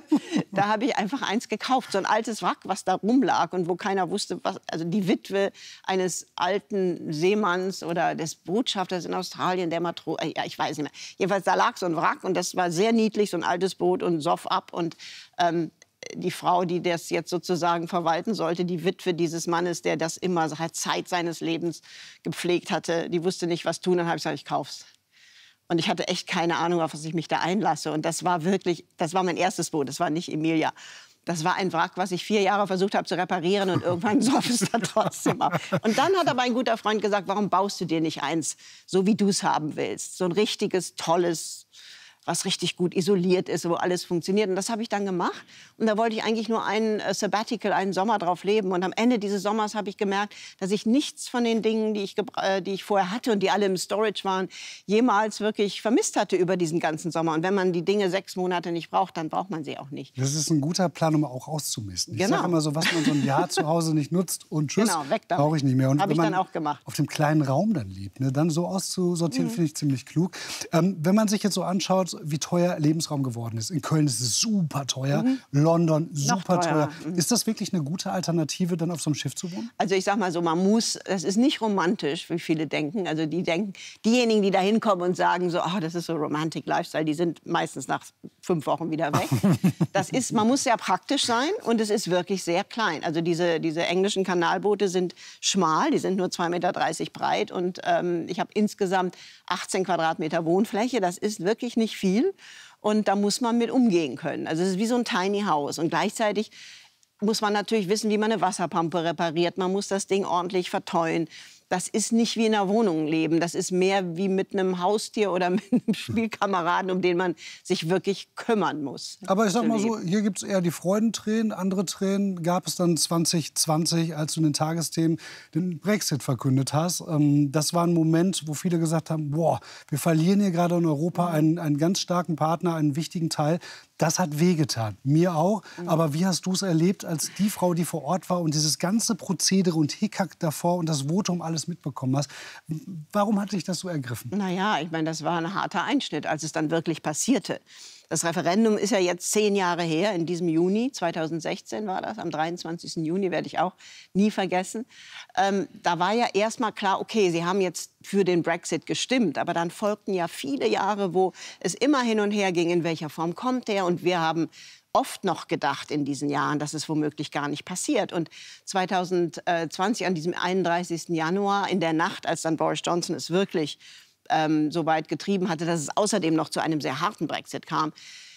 [SPEAKER 11] da habe ich einfach eins gekauft. So ein altes Wrack, was da rumlag und wo keiner wusste, was... Also die Witwe eines alten Seemanns oder des Botschafters in Australien, der Matro... Ja, ich weiß nicht mehr. Jedenfalls, da lag so ein Wrack und das war sehr niedlich, so ein altes Boot und soff ab. Und ähm, die Frau, die das jetzt sozusagen verwalten sollte, die Witwe dieses Mannes, der das immer seit Zeit seines Lebens gepflegt hatte, die wusste nicht, was tun. Dann habe ich gesagt, ich kauf's. Und ich hatte echt keine Ahnung, auf was ich mich da einlasse. Und das war wirklich, das war mein erstes Boot, das war nicht Emilia. Das war ein Wrack, was ich vier Jahre versucht habe zu reparieren und irgendwann soff es dann trotzdem ab. Und dann hat aber ein guter Freund gesagt, warum baust du dir nicht eins, so wie du es haben willst? So ein richtiges, tolles, was richtig gut isoliert ist, wo alles funktioniert. Und das habe ich dann gemacht. Und da wollte ich eigentlich nur einen äh, Sabbatical, einen Sommer drauf leben. Und am Ende dieses Sommers habe ich gemerkt, dass ich nichts von den Dingen, die ich, äh, die ich vorher hatte und die alle im Storage waren, jemals wirklich vermisst hatte über diesen ganzen Sommer. Und wenn man die Dinge sechs Monate nicht braucht, dann braucht man sie auch nicht.
[SPEAKER 2] Das ist ein guter Plan, um auch auszumisten.
[SPEAKER 11] Genau.
[SPEAKER 2] Ich sage immer so, was man so ein Jahr zu Hause nicht nutzt und tschüss,
[SPEAKER 11] genau, weg damit.
[SPEAKER 2] Brauche ich nicht mehr. Und
[SPEAKER 11] habe ich
[SPEAKER 2] wenn man
[SPEAKER 11] dann auch gemacht.
[SPEAKER 2] auf dem kleinen Raum dann lebt, ne, dann so auszusortieren, mhm. finde ich ziemlich klug. Ähm, wenn man sich jetzt so anschaut, wie teuer Lebensraum geworden ist. In Köln ist es super teuer, mhm. London super teuer. Mhm. Ist das wirklich eine gute Alternative, dann auf so einem Schiff zu wohnen?
[SPEAKER 11] Also ich sag mal so, man muss, das ist nicht romantisch, wie viele denken. Also die denken, diejenigen, die da hinkommen und sagen so, oh, das ist so Romantic Lifestyle, die sind meistens nach fünf Wochen wieder weg. Das ist, man muss sehr praktisch sein und es ist wirklich sehr klein. Also diese, diese englischen Kanalboote sind schmal, die sind nur zwei Meter dreißig breit und ähm, ich habe insgesamt achtzehn Quadratmeter Wohnfläche. Das ist wirklich nicht viel. Und da muss man mit umgehen können. Also es ist wie so ein Tiny House. Und gleichzeitig muss man natürlich wissen, wie man eine Wasserpumpe repariert. Man muss das Ding ordentlich verteuen. Das ist nicht wie in einer Wohnung leben. Das ist mehr wie mit einem Haustier oder mit einem Spielkameraden, um den man sich wirklich kümmern muss.
[SPEAKER 2] Aber ich sag mal so, hier gibt es eher die Freudentränen. Andere Tränen gab es dann zwanzig zwanzig, als du in den Tagesthemen den Brexit verkündet hast. Das war ein Moment, wo viele gesagt haben, boah, wir verlieren hier gerade in Europa einen, einen ganz starken Partner, einen wichtigen Teil. Das hat wehgetan, mir auch. Aber wie hast du es erlebt als die Frau, die vor Ort war und dieses ganze Prozedere und Hickhack davor und das Votum alles mitbekommen hast? Warum hat dich das so ergriffen?
[SPEAKER 11] Naja, ich meine, das war ein harter Einschnitt, als es dann wirklich passierte. Das Referendum ist ja jetzt zehn Jahre her, in diesem Juni, zweitausendsechzehn war das, am dreiundzwanzigsten Juni, werde ich auch nie vergessen. Ähm, da war ja erst mal klar, okay, Sie haben jetzt für den Brexit gestimmt, aber dann folgten ja viele Jahre, wo es immer hin und her ging, in welcher Form kommt der, und wir haben oft noch gedacht in diesen Jahren, dass es womöglich gar nicht passiert. Und zweitausendzwanzig, an diesem einunddreißigsten Januar, in der Nacht, als dann Boris Johnson es wirklich ähm, so weit getrieben hatte, dass es außerdem noch zu einem sehr harten Brexit kam,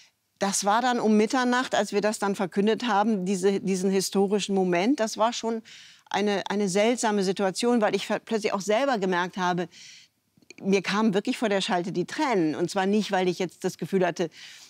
[SPEAKER 11] das war dann um Mitternacht, als wir das dann verkündet haben, diese, diesen historischen Moment. Das war schon eine, eine seltsame Situation, weil ich plötzlich auch selber gemerkt habe, mir kamen wirklich vor der Schalte die Tränen. Und zwar nicht, weil ich jetzt das Gefühl hatte,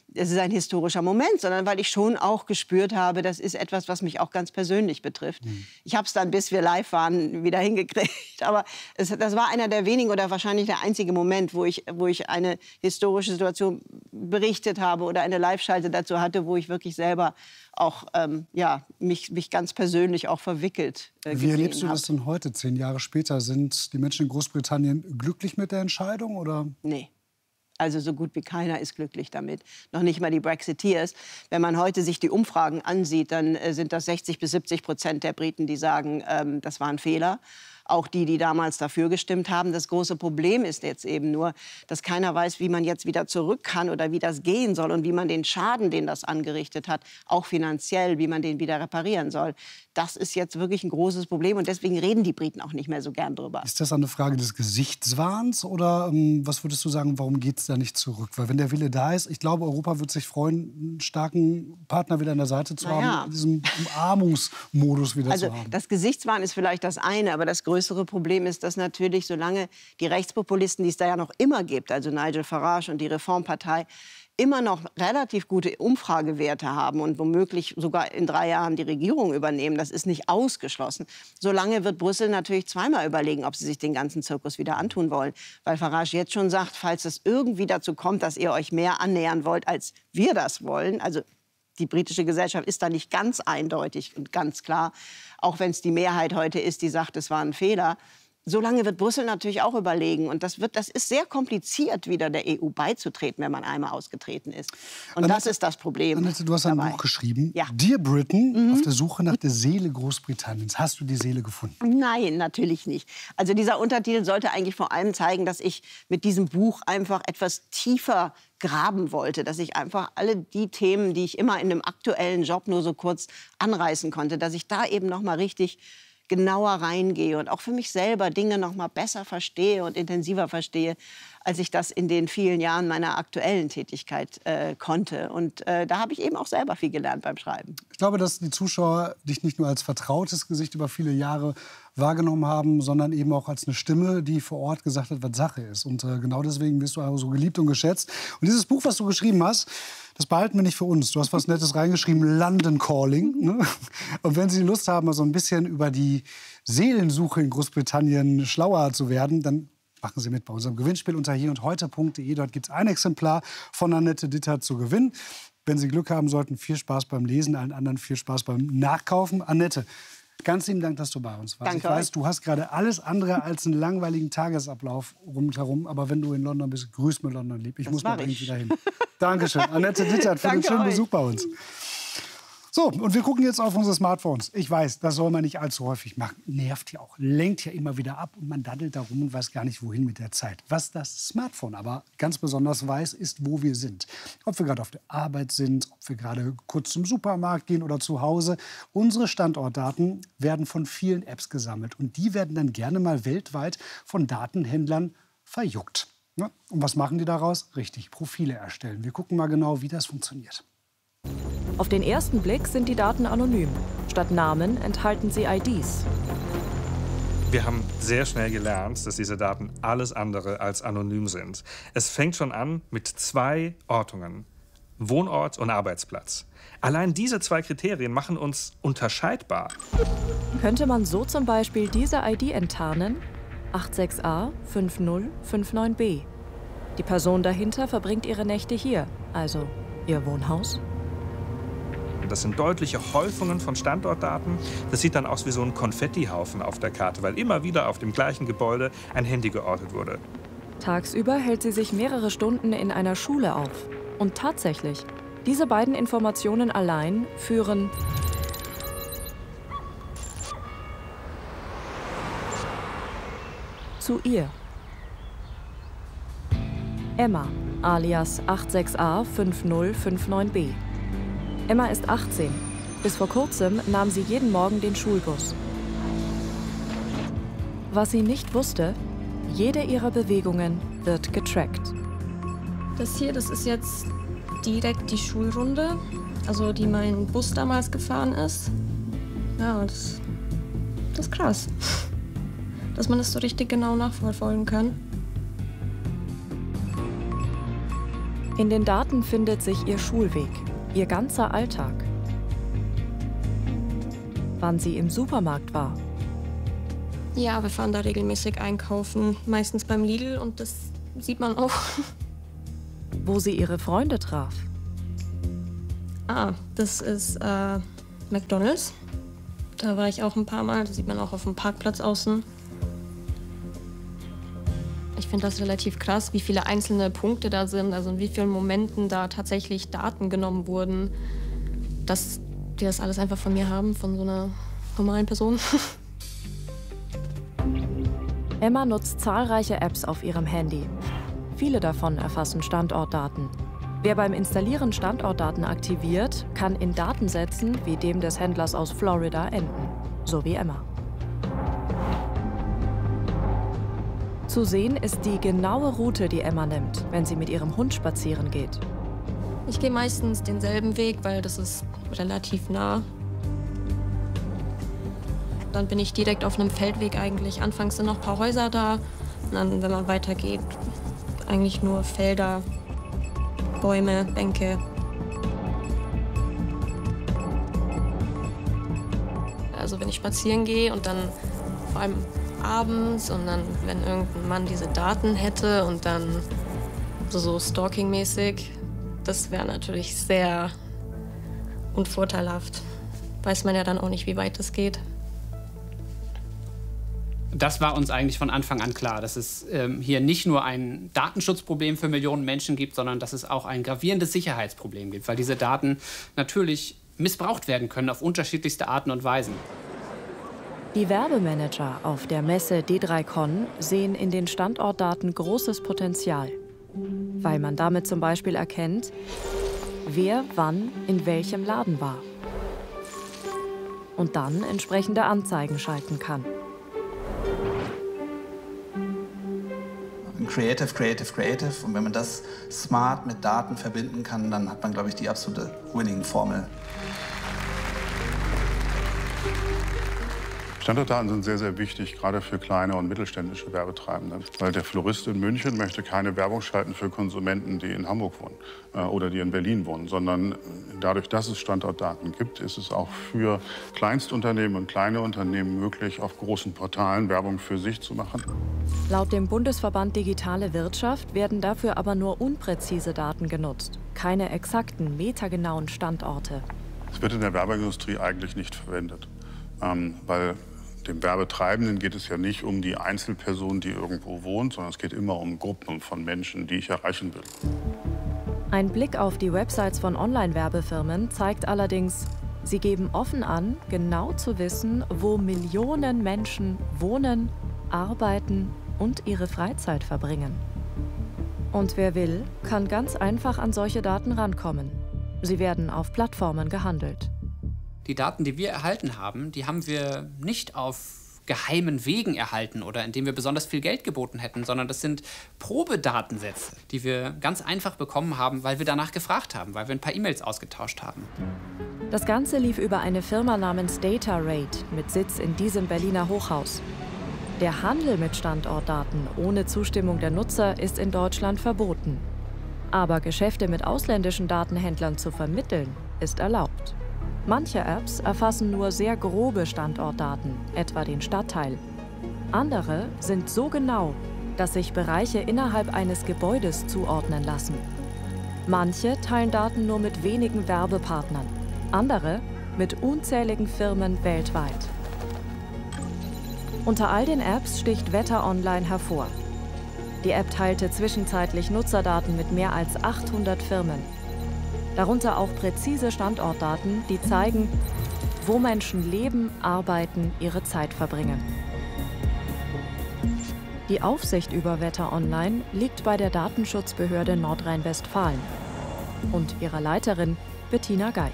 [SPEAKER 11] es ist ein historischer Moment, sondern weil ich schon auch gespürt habe, das ist etwas, was mich auch ganz persönlich betrifft. Mhm. Ich habe es dann, bis wir live waren, wieder hingekriegt. Aber es, das war einer der wenigen oder wahrscheinlich der einzige Moment, wo ich, wo ich eine historische Situation berichtet habe oder eine Live-Schalte dazu hatte, wo ich wirklich selber auch ähm, ja, mich, mich ganz persönlich auch verwickelt äh,
[SPEAKER 2] Wie erlebst du das denn heute, zehn Jahre später? Sind die Menschen in Großbritannien glücklich mit der Entscheidung? Oder?
[SPEAKER 11] Nee. Also so gut wie keiner ist glücklich damit. Noch nicht mal die Brexiteers. Wenn man heute sich die Umfragen ansieht, dann äh, sind das sechzig bis siebzig Prozent der Briten, die sagen, ähm, das war ein Fehler. Auch die, die damals dafür gestimmt haben. Das große Problem ist jetzt eben nur, dass keiner weiß, wie man jetzt wieder zurück kann oder wie das gehen soll und wie man den Schaden, den das angerichtet hat, auch finanziell, wie man den wieder reparieren soll. Das ist jetzt wirklich ein großes Problem und deswegen reden die Briten auch nicht mehr so gern drüber.
[SPEAKER 2] Ist das eine Frage des Gesichtswahns oder ähm, was würdest du sagen, warum geht es da nicht zurück? Weil wenn der Wille da ist, ich glaube, Europa wird sich freuen, einen starken Partner wieder an der Seite zu
[SPEAKER 11] naja.
[SPEAKER 2] haben, in diesem Umarmungsmodus wieder
[SPEAKER 11] also,
[SPEAKER 2] zu haben.
[SPEAKER 11] Das Gesichtswahn ist vielleicht das eine, aber das größere Problem ist, dass natürlich, solange die Rechtspopulisten, die es da ja noch immer gibt, also Nigel Farage und die Reformpartei, immer noch relativ gute Umfragewerte haben und womöglich sogar in drei Jahren die Regierung übernehmen, das ist nicht ausgeschlossen. Solange wird Brüssel natürlich zweimal überlegen, ob sie sich den ganzen Zirkus wieder antun wollen. Weil Farage jetzt schon sagt, falls es irgendwie dazu kommt, dass ihr euch mehr annähern wollt, als wir das wollen, also die britische Gesellschaft ist da nicht ganz eindeutig und ganz klar, auch wenn es die Mehrheit heute ist, die sagt, es war ein Fehler. Solange wird Brüssel natürlich auch überlegen. Und das, wird, das ist sehr kompliziert, wieder der E U beizutreten, wenn man einmal ausgetreten ist. Und Annette, das ist das Problem.
[SPEAKER 2] Annette, du hast ein
[SPEAKER 11] dabei.
[SPEAKER 2] Buch geschrieben.
[SPEAKER 11] Ja.
[SPEAKER 2] Dear Britain,
[SPEAKER 11] mhm.
[SPEAKER 2] auf der Suche nach der Seele Großbritanniens. Hast du die Seele gefunden?
[SPEAKER 11] Nein, natürlich nicht. Also dieser Untertitel sollte eigentlich vor allem zeigen, dass ich mit diesem Buch einfach etwas tiefer graben wollte, dass ich einfach alle die Themen, die ich immer in einem aktuellen Job nur so kurz anreißen konnte, dass ich da eben noch mal richtig genauer reingehe und auch für mich selber Dinge noch mal besser verstehe und intensiver verstehe, als ich das in den vielen Jahren meiner aktuellen Tätigkeit äh, konnte. Und äh, da habe ich eben auch selber viel gelernt beim Schreiben.
[SPEAKER 2] Ich glaube, dass die Zuschauer dich nicht nur als vertrautes Gesicht über viele Jahre wahrgenommen haben, sondern eben auch als eine Stimme, die vor Ort gesagt hat, was Sache ist. Und äh, genau deswegen wirst du auch so geliebt und geschätzt. Und dieses Buch, was du geschrieben hast, das behalten wir nicht für uns. Du hast was Nettes reingeschrieben, London Calling. Ne? Und wenn Sie Lust haben, mal so ein bisschen über die Seelensuche in Großbritannien schlauer zu werden, dann machen Sie mit bei unserem Gewinnspiel unter hier und heute punkt de. Dort gibt es ein Exemplar von Annette Dittert zu gewinnen. Wenn Sie Glück haben sollten, viel Spaß beim Lesen, allen anderen viel Spaß beim Nachkaufen. Annette, ganz lieben Dank, dass du bei uns warst.
[SPEAKER 11] Danke
[SPEAKER 2] ich weiß,
[SPEAKER 11] euch.
[SPEAKER 2] du hast gerade alles andere als einen langweiligen Tagesablauf rundherum. Aber wenn du in London bist, grüß mir London lieb. Ich
[SPEAKER 11] Das
[SPEAKER 2] muss mal
[SPEAKER 11] mach
[SPEAKER 2] dringend
[SPEAKER 11] ich.
[SPEAKER 2] wieder hin. Dankeschön, Annette Dittert, für den
[SPEAKER 11] Danke
[SPEAKER 2] schönen
[SPEAKER 11] euch.
[SPEAKER 2] Besuch bei uns. So, und wir gucken jetzt auf unsere Smartphones. Ich weiß, das soll man nicht allzu häufig machen. Nervt ja auch, lenkt ja immer wieder ab und man daddelt da rum und weiß gar nicht, wohin mit der Zeit. Was das Smartphone aber ganz besonders weiß, ist, wo wir sind. Ob wir gerade auf der Arbeit sind, ob wir gerade kurz zum Supermarkt gehen oder zu Hause. Unsere Standortdaten werden von vielen Apps gesammelt und die werden dann gerne mal weltweit von Datenhändlern verjuckt. Ja, und was machen die daraus? Richtig, Profile erstellen. Wir gucken mal genau, wie das funktioniert.
[SPEAKER 13] Auf den ersten Blick sind die Daten anonym. Statt Namen enthalten sie I Ds.
[SPEAKER 14] Wir haben sehr schnell gelernt, dass diese Daten alles andere als anonym sind. Es fängt schon an mit zwei Ortungen: Wohnort und Arbeitsplatz. Allein diese zwei Kriterien machen uns unterscheidbar.
[SPEAKER 13] Könnte man so zum Beispiel diese I D enttarnen? acht sechs a fünf null fünf neun b. Die Person dahinter verbringt ihre Nächte hier, also ihr Wohnhaus.
[SPEAKER 14] Das sind deutliche Häufungen von Standortdaten. Das sieht dann aus wie so ein Konfettihaufen auf der Karte, weil immer wieder auf dem gleichen Gebäude ein Handy geortet wurde.
[SPEAKER 13] Tagsüber hält sie sich mehrere Stunden in einer Schule auf. Und tatsächlich, diese beiden Informationen allein führen zu ihr. Emma, alias acht sechs a fünf null fünf neun b. Emma ist achtzehn. Bis vor kurzem nahm sie jeden Morgen den Schulbus. Was sie nicht wusste, jede ihrer Bewegungen wird getrackt.
[SPEAKER 15] Das hier, das ist jetzt direkt die Schulrunde, also die mein Bus damals gefahren ist. Ja, das, das ist krass, dass man das so richtig genau nachverfolgen kann.
[SPEAKER 13] In den Daten findet sich ihr Schulweg, ihr ganzer Alltag. Wann sie im Supermarkt war.
[SPEAKER 15] Ja, wir fahren da regelmäßig einkaufen, meistens beim Lidl, und das sieht man auch.
[SPEAKER 13] Wo sie ihre Freunde traf.
[SPEAKER 15] Ah, das ist äh, McDonald's. Da war ich auch ein paar Mal, das sieht man auch auf dem Parkplatz außen. Ich finde das relativ krass, wie viele einzelne Punkte da sind, also in wie vielen Momenten da tatsächlich Daten genommen wurden, dass die das alles einfach von mir haben, von so einer normalen Person.
[SPEAKER 13] Emma nutzt zahlreiche Apps auf ihrem Handy. Viele davon erfassen Standortdaten. Wer beim Installieren Standortdaten aktiviert, kann in Datensätzen wie dem des Händlers aus Florida enden. So wie Emma. Zu sehen ist die genaue Route, die Emma nimmt, wenn sie mit ihrem Hund spazieren geht.
[SPEAKER 15] Ich gehe meistens denselben Weg, weil das ist relativ nah. Dann bin ich direkt auf einem Feldweg eigentlich. Anfangs sind noch ein paar Häuser da. Und dann, wenn man weitergeht, eigentlich nur Felder, Bäume, Bänke. Also wenn ich spazieren gehe und dann vor allem abends und dann, wenn irgendein Mann diese Daten hätte und dann so, so stalking-mäßig, das wäre natürlich sehr unvorteilhaft. Weiß man ja dann auch nicht, wie weit das geht.
[SPEAKER 16] Das war uns eigentlich von Anfang an klar, dass es ähm, hier nicht nur ein Datenschutzproblem für Millionen Menschen gibt, sondern dass es auch ein gravierendes Sicherheitsproblem gibt, weil diese Daten natürlich missbraucht werden können auf unterschiedlichste Arten und Weisen.
[SPEAKER 13] Die Werbemanager auf der Messe D drei Con sehen in den Standortdaten großes Potenzial, weil man damit zum Beispiel erkennt, wer wann in welchem Laden war und dann entsprechende Anzeigen schalten kann.
[SPEAKER 17] Creative, creative, creative. Und wenn man das smart mit Daten verbinden kann, dann hat man, glaube ich, die absolute Winning-Formel.
[SPEAKER 18] Standortdaten sind sehr, sehr wichtig, gerade für kleine und mittelständische Werbetreibende. Weil der Florist in München möchte keine Werbung schalten für Konsumenten, die in Hamburg wohnen äh, oder die in Berlin wohnen, sondern dadurch, dass es Standortdaten gibt, ist es auch für Kleinstunternehmen und kleine Unternehmen möglich, auf großen Portalen Werbung für sich zu machen.
[SPEAKER 13] Laut dem Bundesverband Digitale Wirtschaft werden dafür aber nur unpräzise Daten genutzt, keine exakten, metagenauen Standorte.
[SPEAKER 18] Es wird in der Werbeindustrie eigentlich nicht verwendet, ähm, weil dem Werbetreibenden geht es ja nicht um die Einzelperson, die irgendwo wohnt, sondern es geht immer um Gruppen von Menschen, die ich erreichen will.
[SPEAKER 13] Ein Blick auf die Websites von Online-Werbefirmen zeigt allerdings, sie geben offen an, genau zu wissen, wo Millionen Menschen wohnen, arbeiten und ihre Freizeit verbringen. Und wer will, kann ganz einfach an solche Daten rankommen. Sie werden auf Plattformen gehandelt.
[SPEAKER 16] Die Daten, die wir erhalten haben, die haben wir nicht auf geheimen Wegen erhalten oder indem wir besonders viel Geld geboten hätten, sondern das sind Probedatensätze, die wir ganz einfach bekommen haben, weil wir danach gefragt haben, weil wir ein paar E-Mails ausgetauscht haben.
[SPEAKER 13] Das Ganze lief über eine Firma namens DataRate mit Sitz in diesem Berliner Hochhaus. Der Handel mit Standortdaten ohne Zustimmung der Nutzer ist in Deutschland verboten. Aber Geschäfte mit ausländischen Datenhändlern zu vermitteln, ist erlaubt. Manche Apps erfassen nur sehr grobe Standortdaten, etwa den Stadtteil. Andere sind so genau, dass sich Bereiche innerhalb eines Gebäudes zuordnen lassen. Manche teilen Daten nur mit wenigen Werbepartnern, andere mit unzähligen Firmen weltweit. Unter all den Apps sticht Wetter Online hervor. Die App teilte zwischenzeitlich Nutzerdaten mit mehr als achthundert Firmen. Darunter auch präzise Standortdaten, die zeigen, wo Menschen leben, arbeiten, ihre Zeit verbringen. Die Aufsicht über Wetter Online liegt bei der Datenschutzbehörde Nordrhein-Westfalen und ihrer Leiterin Bettina Geig.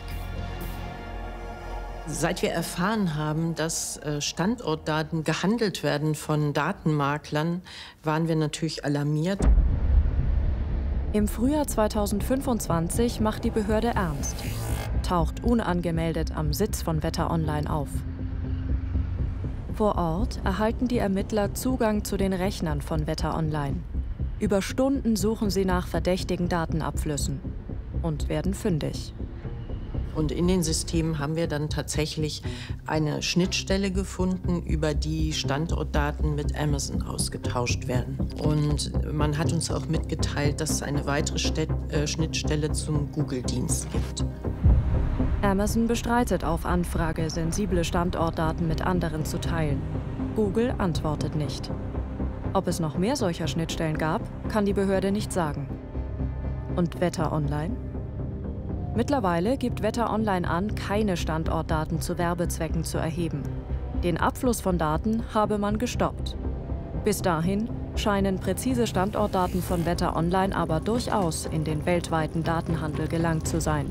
[SPEAKER 19] Seit wir erfahren haben, dass Standortdaten gehandelt werden von Datenmaklern, waren wir natürlich alarmiert.
[SPEAKER 13] Im Frühjahr zweitausendfünfundzwanzig macht die Behörde ernst, taucht unangemeldet am Sitz von Wetter Online auf. Vor Ort erhalten die Ermittler Zugang zu den Rechnern von Wetter Online. Über Stunden suchen sie nach verdächtigen Datenabflüssen und werden fündig.
[SPEAKER 19] Und in den Systemen haben wir dann tatsächlich eine Schnittstelle gefunden, über die Standortdaten mit Amazon ausgetauscht werden. Und man hat uns auch mitgeteilt, dass es eine weitere Städt äh, Schnittstelle zum Google-Dienst gibt.
[SPEAKER 13] Amazon bestreitet auf Anfrage, sensible Standortdaten mit anderen zu teilen. Google antwortet nicht. Ob es noch mehr solcher Schnittstellen gab, kann die Behörde nicht sagen. Und Wetter Online? Mittlerweile gibt Wetter Online an, keine Standortdaten zu Werbezwecken zu erheben. Den Abfluss von Daten habe man gestoppt. Bis dahin scheinen präzise Standortdaten von Wetter Online aber durchaus in den weltweiten Datenhandel gelangt zu sein.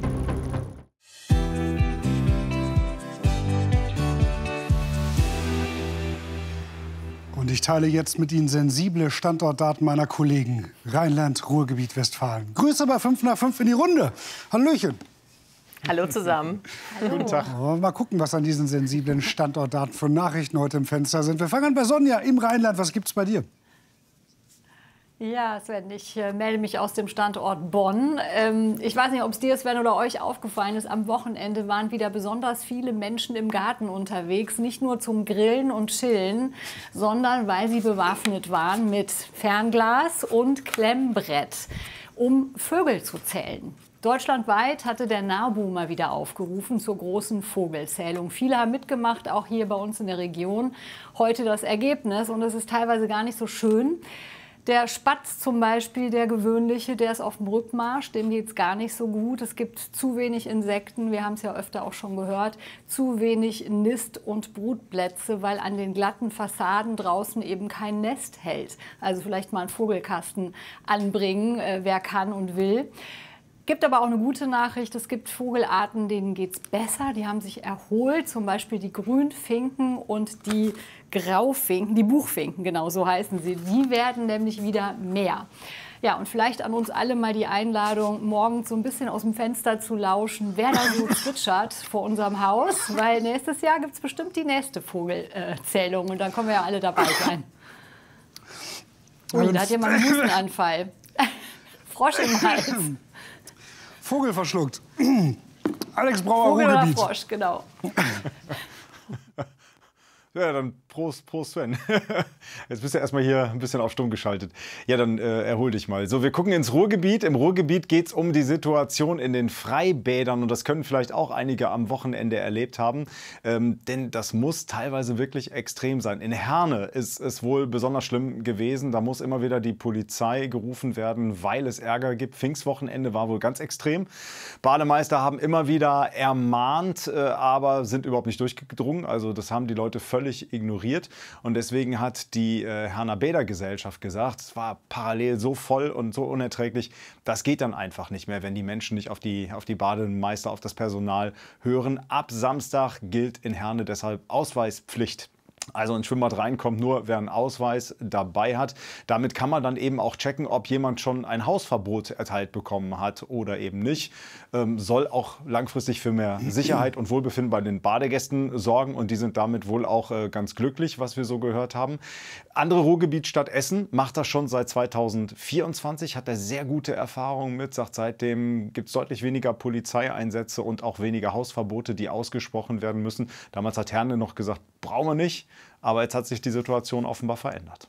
[SPEAKER 2] Und ich teile jetzt mit Ihnen sensible Standortdaten meiner Kollegen Rheinland, Ruhrgebiet, Westfalen. Grüße bei fünf nach fünf in die Runde. Hallöchen.
[SPEAKER 20] Hallo zusammen.
[SPEAKER 2] Hallo. Guten Tag. Mal gucken, was an diesen sensiblen Standortdaten für Nachrichten heute im Fenster sind. Wir fangen an bei Sonja im Rheinland. Was gibt's bei dir?
[SPEAKER 21] Ja, Sven, ich äh, melde mich aus dem Standort Bonn. Ähm, ich weiß nicht, ob es dir, Sven, oder euch aufgefallen ist, am Wochenende waren wieder besonders viele Menschen im Garten unterwegs. Nicht nur zum Grillen und Chillen, sondern weil sie bewaffnet waren mit Fernglas und Klemmbrett, um Vögel zu zählen. Deutschlandweit hatte der NABU mal wieder aufgerufen zur großen Vogelzählung. Viele haben mitgemacht, auch hier bei uns in der Region. Heute das Ergebnis, und es ist teilweise gar nicht so schön. Der Spatz zum Beispiel, der gewöhnliche, der ist auf dem Rückmarsch, dem geht es gar nicht so gut. Es gibt zu wenig Insekten, wir haben es ja öfter auch schon gehört, zu wenig Nist- und Brutplätze, weil an den glatten Fassaden draußen eben kein Nest hält. Also vielleicht mal einen Vogelkasten anbringen, äh, wer kann und will. Gibt aber auch eine gute Nachricht, es gibt Vogelarten, denen geht es besser, die haben sich erholt, zum Beispiel die Grünfinken und die Graufinken, die Buchfinken, genau so heißen sie, die werden nämlich wieder mehr. Ja, und vielleicht an uns alle mal die Einladung, morgens so ein bisschen aus dem Fenster zu lauschen, wer da so zwitschert vor unserem Haus, weil nächstes Jahr gibt es bestimmt die nächste Vogelzählung und dann können wir ja alle dabei sein. Ui, da hat jemand einen Hustenanfall. Frosch im Hals.
[SPEAKER 2] Vogel verschluckt. Alex Brauer,
[SPEAKER 21] Vogel oder
[SPEAKER 2] Ruhrgebiet.
[SPEAKER 21] Frosch, genau.
[SPEAKER 22] Ja, dann Prost, Prost Sven. Jetzt bist du erstmal hier ein bisschen auf stumm geschaltet. Ja, dann äh, erhol dich mal. So, wir gucken ins Ruhrgebiet. Im Ruhrgebiet geht es um die Situation in den Freibädern. Und das können vielleicht auch einige am Wochenende erlebt haben. Ähm, denn das muss teilweise wirklich extrem sein. In Herne ist es wohl besonders schlimm gewesen. Da muss immer wieder die Polizei gerufen werden, weil es Ärger gibt. Pfingstwochenende war wohl ganz extrem. Bademeister haben immer wieder ermahnt, äh, aber sind überhaupt nicht durchgedrungen. Also das haben die Leute völlig ignoriert. Und deswegen hat die äh, Herner Bädergesellschaft gesagt, es war parallel so voll und so unerträglich, das geht dann einfach nicht mehr, wenn die Menschen nicht auf die, auf die Bademeister, auf das Personal hören. Ab Samstag gilt in Herne deshalb Ausweispflicht. Also ins Schwimmbad reinkommt nur, wer einen Ausweis dabei hat. Damit kann man dann eben auch checken, ob jemand schon ein Hausverbot erteilt bekommen hat oder eben nicht. Ähm, soll auch langfristig für mehr Sicherheit und Wohlbefinden bei den Badegästen sorgen. Und die sind damit wohl auch äh, ganz glücklich, was wir so gehört haben. Andere Ruhrgebietstadt Essen macht das schon seit zweitausendvierundzwanzig, hat da sehr gute Erfahrungen mit. Sagt, seitdem gibt es deutlich weniger Polizeieinsätze und auch weniger Hausverbote, die ausgesprochen werden müssen. Damals hat Herne noch gesagt, brauchen wir nicht. Aber jetzt hat sich die Situation offenbar verändert.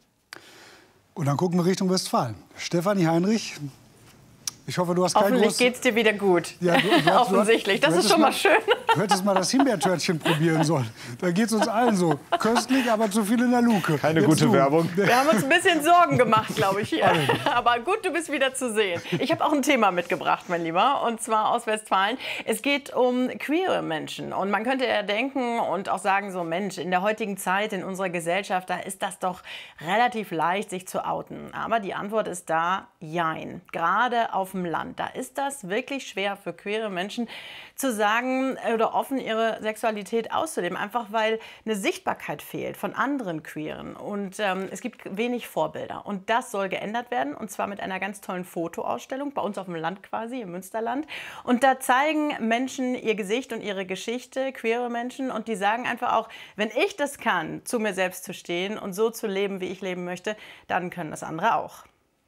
[SPEAKER 2] Und dann gucken wir Richtung Westfalen. Stefanie Heinrich, ich hoffe, du hast kein
[SPEAKER 20] Hoffentlich
[SPEAKER 2] groß...
[SPEAKER 20] geht es dir wieder gut.
[SPEAKER 2] Ja, du, du,
[SPEAKER 20] Offensichtlich, das ist schon mal schön.
[SPEAKER 2] Du hättest mal das Himbeertörtchen probieren sollen. Da geht es uns allen so. Köstlich, aber zu viel in der Luke.
[SPEAKER 22] Keine
[SPEAKER 2] Jetzt
[SPEAKER 22] gute
[SPEAKER 2] du.
[SPEAKER 22] Werbung.
[SPEAKER 20] Wir haben uns ein bisschen Sorgen gemacht, glaube ich, hier. Aber gut, du bist wieder zu sehen. Ich habe auch ein Thema mitgebracht, mein Lieber, und zwar aus Westfalen. Es geht um queere Menschen. Und man könnte ja denken und auch sagen, so Mensch, in der heutigen Zeit, in unserer Gesellschaft, da ist das doch relativ leicht, sich zu outen. Aber die Antwort ist da, jein. Gerade auf dem Land, da ist das wirklich schwer für queere Menschen zu sagen oder offen ihre Sexualität auszuleben, einfach weil eine Sichtbarkeit fehlt von anderen Queeren und ähm, es gibt wenig Vorbilder und das soll geändert werden und zwar mit einer ganz tollen Fotoausstellung bei uns auf dem Land quasi, im Münsterland, und da zeigen Menschen ihr Gesicht und ihre Geschichte, queere Menschen, und die sagen einfach auch, wenn ich das kann, zu mir selbst zu stehen und so zu leben, wie ich leben möchte, dann können das andere auch.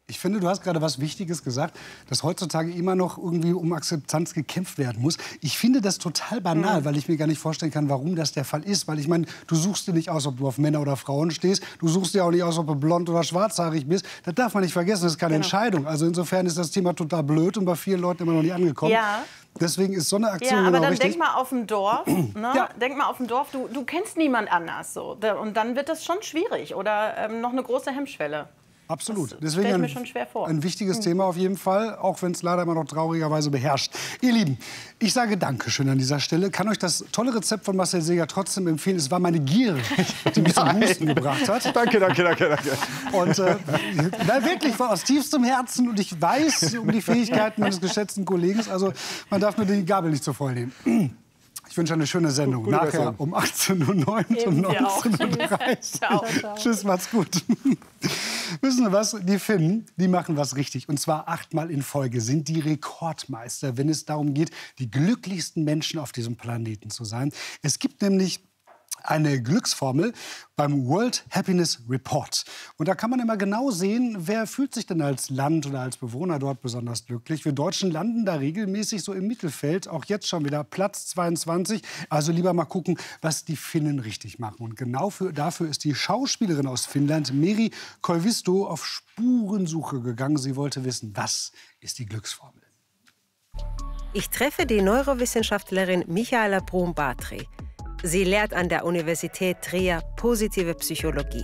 [SPEAKER 2] Ich finde, du hast gerade was Wichtiges gesagt, dass heutzutage immer noch irgendwie um Akzeptanz gekämpft werden muss. Ich finde das total banal, mhm. weil ich mir gar nicht vorstellen kann, warum das der Fall ist. Weil ich meine, du suchst dir nicht aus, ob du auf Männer oder Frauen stehst. Du suchst dir auch nicht aus, ob du blond oder schwarzhaarig bist. Das darf man nicht vergessen, das ist keine genau. Entscheidung. Also insofern ist das Thema total blöd und bei vielen Leuten immer noch nicht angekommen.
[SPEAKER 20] Ja.
[SPEAKER 2] Deswegen ist so eine Aktion
[SPEAKER 20] ja, aber
[SPEAKER 2] genau
[SPEAKER 20] dann
[SPEAKER 2] richtig.
[SPEAKER 20] denk mal auf dem Dorf. Ne?
[SPEAKER 2] Ja.
[SPEAKER 20] Denk mal auf dem Dorf. Du, du kennst niemand anders so. Und dann wird das schon schwierig oder ähm, noch eine große Hemmschwelle.
[SPEAKER 2] Absolut.
[SPEAKER 20] Das
[SPEAKER 2] Deswegen
[SPEAKER 20] stell ich mir
[SPEAKER 2] ein,
[SPEAKER 20] schon schwer vor.
[SPEAKER 2] ein wichtiges
[SPEAKER 20] Mhm.
[SPEAKER 2] Thema auf jeden Fall, auch wenn es leider immer noch traurigerweise beherrscht. Ihr Lieben, ich sage Dankeschön an dieser Stelle. Kann euch das tolle Rezept von Marcel Seeger trotzdem empfehlen. Es war meine Gier, die mich zum Husten gebracht hat.
[SPEAKER 22] Danke, danke, danke, danke.
[SPEAKER 2] Und äh, na, wirklich, war aus tiefstem Herzen. Und ich weiß um die Fähigkeiten meines geschätzten Kollegen. Also man darf nur die Gabel nicht zu voll nehmen. Ich wünsche eine schöne Sendung.
[SPEAKER 22] Gute
[SPEAKER 2] Nachher
[SPEAKER 22] Besserung.
[SPEAKER 2] um achtzehn Uhr neun und neunzehn Uhr dreißig. Tschüss, macht's gut. Wissen Sie was? Die Finnen, die machen was richtig. Und zwar achtmal in Folge sind die Rekordmeister, wenn es darum geht, die glücklichsten Menschen auf diesem Planeten zu sein. Es gibt nämlich eine Glücksformel beim World Happiness Report. Und da kann man immer genau sehen, wer fühlt sich denn als Land oder als Bewohner dort besonders glücklich. Wir Deutschen landen da regelmäßig so im Mittelfeld, auch jetzt schon wieder Platz zweiundzwanzig. Also lieber mal gucken, was die Finnen richtig machen. Und genau für, dafür ist die Schauspielerin aus Finnland, Meri Koivisto, auf Spurensuche gegangen. Sie wollte wissen, was ist die Glücksformel?
[SPEAKER 1] Ich treffe die Neurowissenschaftlerin Michaela Bruun-Batri. Sie lehrt an der Universität Trier positive Psychologie.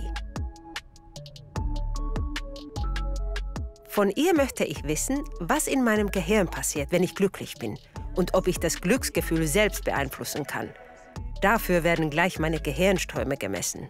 [SPEAKER 1] Von ihr möchte ich wissen, was in meinem Gehirn passiert, wenn ich glücklich bin und ob ich das Glücksgefühl selbst beeinflussen kann. Dafür werden gleich meine Gehirnströme gemessen.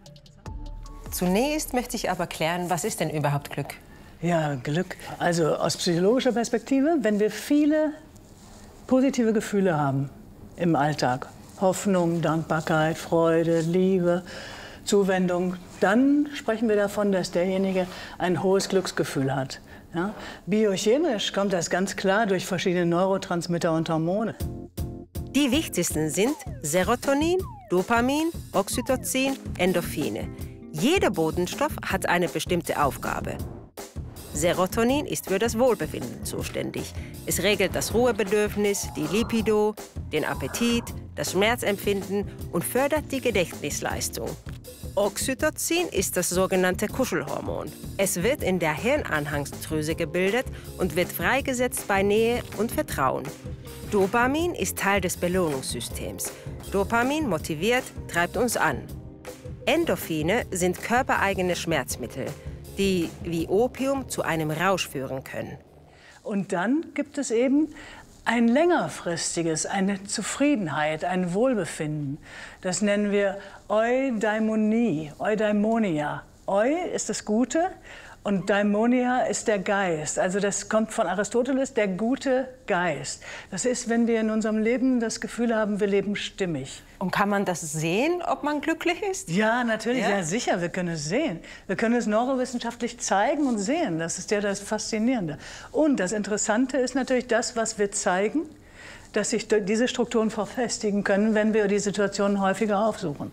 [SPEAKER 1] Zunächst möchte ich aber klären, was ist denn überhaupt Glück?
[SPEAKER 3] Ja, Glück. Also aus psychologischer Perspektive, wenn wir viele positive Gefühle haben im Alltag, Hoffnung, Dankbarkeit, Freude, Liebe, Zuwendung, dann sprechen wir davon, dass derjenige ein hohes Glücksgefühl hat. Ja? Biochemisch kommt das ganz klar durch verschiedene Neurotransmitter und Hormone.
[SPEAKER 1] Die wichtigsten sind Serotonin, Dopamin, Oxytocin, Endorphine. Jeder Botenstoff hat eine bestimmte Aufgabe. Serotonin ist für das Wohlbefinden zuständig. Es regelt das Ruhebedürfnis, die Libido, den Appetit, das Schmerzempfinden und fördert die Gedächtnisleistung. Oxytocin ist das sogenannte Kuschelhormon. Es wird in der Hirnanhangsdrüse gebildet und wird freigesetzt bei Nähe und Vertrauen. Dopamin ist Teil des Belohnungssystems. Dopamin motiviert, treibt uns an. Endorphine sind körpereigene Schmerzmittel, die wie Opium zu einem Rausch führen können.
[SPEAKER 3] Und dann gibt es eben ein längerfristiges, eine Zufriedenheit, ein Wohlbefinden. Das nennen wir Eudaimonie, Eudaimonia. Eu ist das Gute und Daimonia ist der Geist. Also das kommt von Aristoteles, der gute Geist. Das ist, wenn wir in unserem Leben das Gefühl haben, wir leben stimmig.
[SPEAKER 1] Und kann man das sehen, ob man glücklich ist?
[SPEAKER 3] Ja, natürlich, ja,
[SPEAKER 1] Ja?
[SPEAKER 3] ja sicher, wir können es sehen. Wir können es neurowissenschaftlich zeigen und sehen. Das ist ja das Faszinierende. Und das Interessante ist natürlich das, was wir zeigen, dass sich diese Strukturen verfestigen können, wenn wir die Situationen häufiger aufsuchen.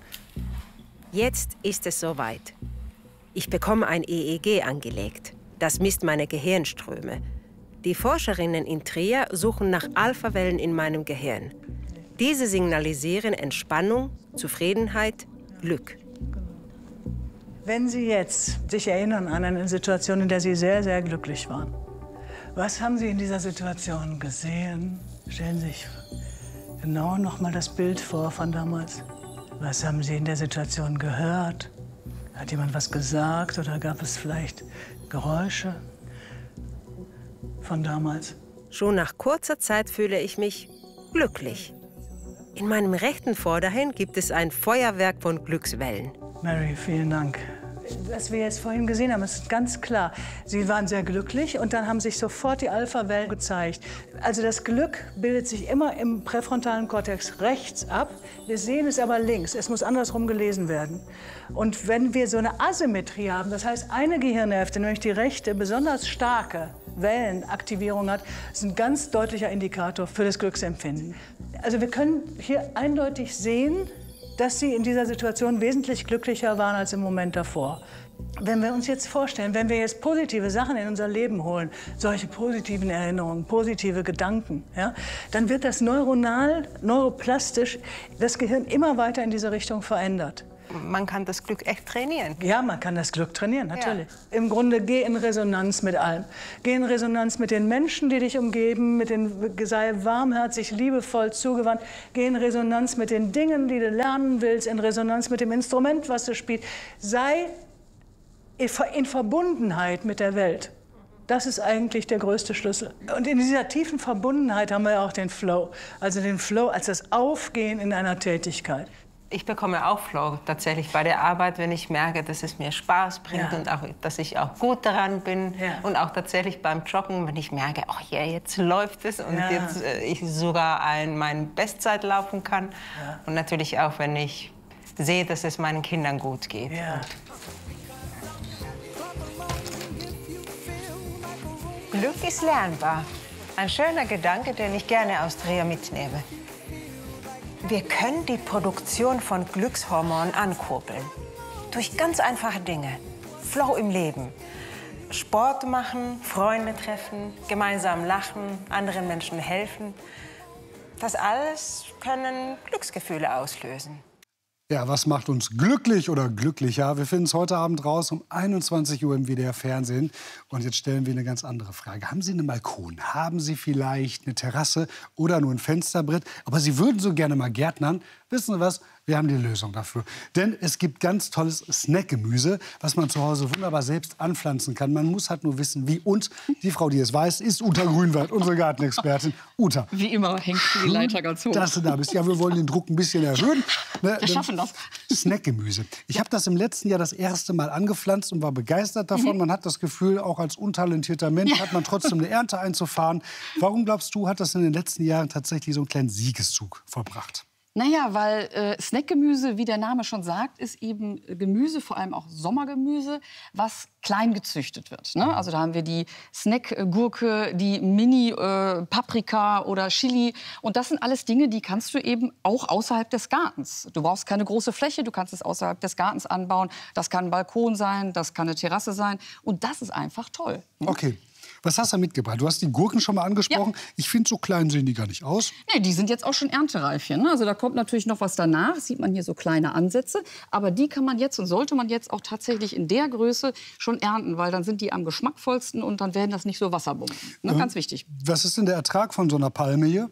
[SPEAKER 1] Jetzt ist es soweit. Ich bekomme ein E E G angelegt. Das misst meine Gehirnströme. Die Forscherinnen in Trier suchen nach Alphawellen in meinem Gehirn. Diese signalisieren Entspannung, Zufriedenheit, Glück.
[SPEAKER 3] Wenn Sie jetzt sich erinnern an eine Situation, in der Sie sehr, sehr glücklich waren, was haben Sie in dieser Situation gesehen? Stellen Sie sich genau noch mal das Bild vor von damals. Was haben Sie in der Situation gehört? Hat jemand was gesagt oder gab es vielleicht Geräusche von damals?
[SPEAKER 1] Schon nach kurzer Zeit fühle ich mich glücklich. In meinem rechten Vorderhirn gibt es ein Feuerwerk von Glückswellen.
[SPEAKER 3] Mary, vielen Dank. Was wir jetzt vorhin gesehen haben, ist ganz klar. Sie waren sehr glücklich und dann haben sich sofort die Alpha-Wellen gezeigt. Also das Glück bildet sich immer im präfrontalen Kortex rechts ab. Wir sehen es aber links. Es muss andersrum gelesen werden. Und wenn wir so eine Asymmetrie haben, das heißt eine Gehirnhälfte, nämlich die rechte, besonders starke Wellenaktivierung hat, ist ein ganz deutlicher Indikator für das Glücksempfinden. Also wir können hier eindeutig sehen, dass Sie in dieser Situation wesentlich glücklicher waren als im Moment davor. Wenn wir uns jetzt vorstellen, wenn wir jetzt positive Sachen in unser Leben holen, solche positiven Erinnerungen, positive Gedanken, ja, dann wird das neuronal, neuroplastisch, das Gehirn immer weiter in diese Richtung verändert.
[SPEAKER 1] Man kann das Glück echt trainieren.
[SPEAKER 3] Ja, man kann das Glück trainieren, natürlich. Ja. Im Grunde geh in Resonanz mit allem. Geh in Resonanz mit den Menschen, die dich umgeben, mit den, sei warmherzig, liebevoll zugewandt. Geh in Resonanz mit den Dingen, die du lernen willst, in Resonanz mit dem Instrument, was du spielst. Sei in Verbundenheit mit der Welt. Das ist eigentlich der größte Schlüssel. Und in dieser tiefen Verbundenheit haben wir auch den Flow. Also den Flow als das Aufgehen in einer Tätigkeit.
[SPEAKER 1] Ich bekomme auch Flow tatsächlich bei der Arbeit, wenn ich merke, dass es mir Spaß bringt
[SPEAKER 3] Ja.
[SPEAKER 1] und auch, dass ich auch gut daran bin.
[SPEAKER 3] Ja.
[SPEAKER 1] Und auch tatsächlich beim Joggen, wenn ich merke, ach ja, jetzt läuft es und
[SPEAKER 3] Ja.
[SPEAKER 1] jetzt äh, ich sogar ein, meine Bestzeit laufen kann.
[SPEAKER 3] Ja.
[SPEAKER 1] Und natürlich auch, wenn ich sehe, dass es meinen Kindern gut geht.
[SPEAKER 3] Ja.
[SPEAKER 1] Glück ist lernbar. Ein schöner Gedanke, den ich gerne aus Trier mitnehme. Wir können die Produktion von Glückshormonen ankurbeln. Durch ganz einfache Dinge. Flow im Leben. Sport machen, Freunde treffen, gemeinsam lachen, anderen Menschen helfen. Das alles können Glücksgefühle auslösen.
[SPEAKER 2] Ja, was macht uns glücklich oder glücklicher? Wir finden es heute Abend raus um einundzwanzig Uhr im W D R Fernsehen. Und jetzt stellen wir eine ganz andere Frage. Haben Sie einen Balkon? Haben Sie vielleicht eine Terrasse oder nur ein Fensterbrett? Aber Sie würden so gerne mal gärtnern. Wissen Sie was? Wir haben die Lösung dafür. Denn es gibt ganz tolles Snackgemüse, was man zu Hause wunderbar selbst anpflanzen kann. Man muss halt nur wissen, wie. Und die Frau, die es weiß, ist Uta Grünwald, unsere Gartenexpertin. Uta.
[SPEAKER 5] Wie immer hängt die Leiter ganz hoch.
[SPEAKER 2] Dass du da bist. Ja, wir wollen den Druck ein bisschen erhöhen. Ne?
[SPEAKER 5] Wir schaffen das.
[SPEAKER 2] Snackgemüse. Ich habe das im letzten Jahr das erste Mal angepflanzt und war begeistert davon. Man hat das Gefühl, auch als untalentierter Mensch hat man trotzdem eine Ernte einzufahren. Warum glaubst du, hat das in den letzten Jahren tatsächlich so einen kleinen Siegeszug vollbracht?
[SPEAKER 5] Naja, weil äh, Snackgemüse, wie der Name schon sagt, ist eben Gemüse, vor allem auch Sommergemüse, was klein gezüchtet wird. Ne? Also da haben wir die Snackgurke, die Mini-Paprika äh, oder Chili. Und das sind alles Dinge, die kannst du eben auch außerhalb des Gartens. Du brauchst keine große Fläche, du kannst es außerhalb des Gartens anbauen. Das kann ein Balkon sein, das kann eine Terrasse sein. Und das ist einfach toll. Ne?
[SPEAKER 2] Okay. Was hast du mitgebracht? Du hast die Gurken schon mal angesprochen. Ja. Ich finde, so klein sehen die gar nicht aus.
[SPEAKER 5] Nee, die sind jetzt auch schon erntereif hier. Ne? Also da kommt natürlich noch was danach. Sieht man hier so kleine Ansätze. Aber die kann man jetzt und sollte man jetzt auch tatsächlich in der Größe schon ernten. Weil dann sind die am geschmackvollsten und dann werden das nicht so Wasserbomben. Ne? Ganz wichtig.
[SPEAKER 2] Was ist denn der Ertrag von so einer Palme hier?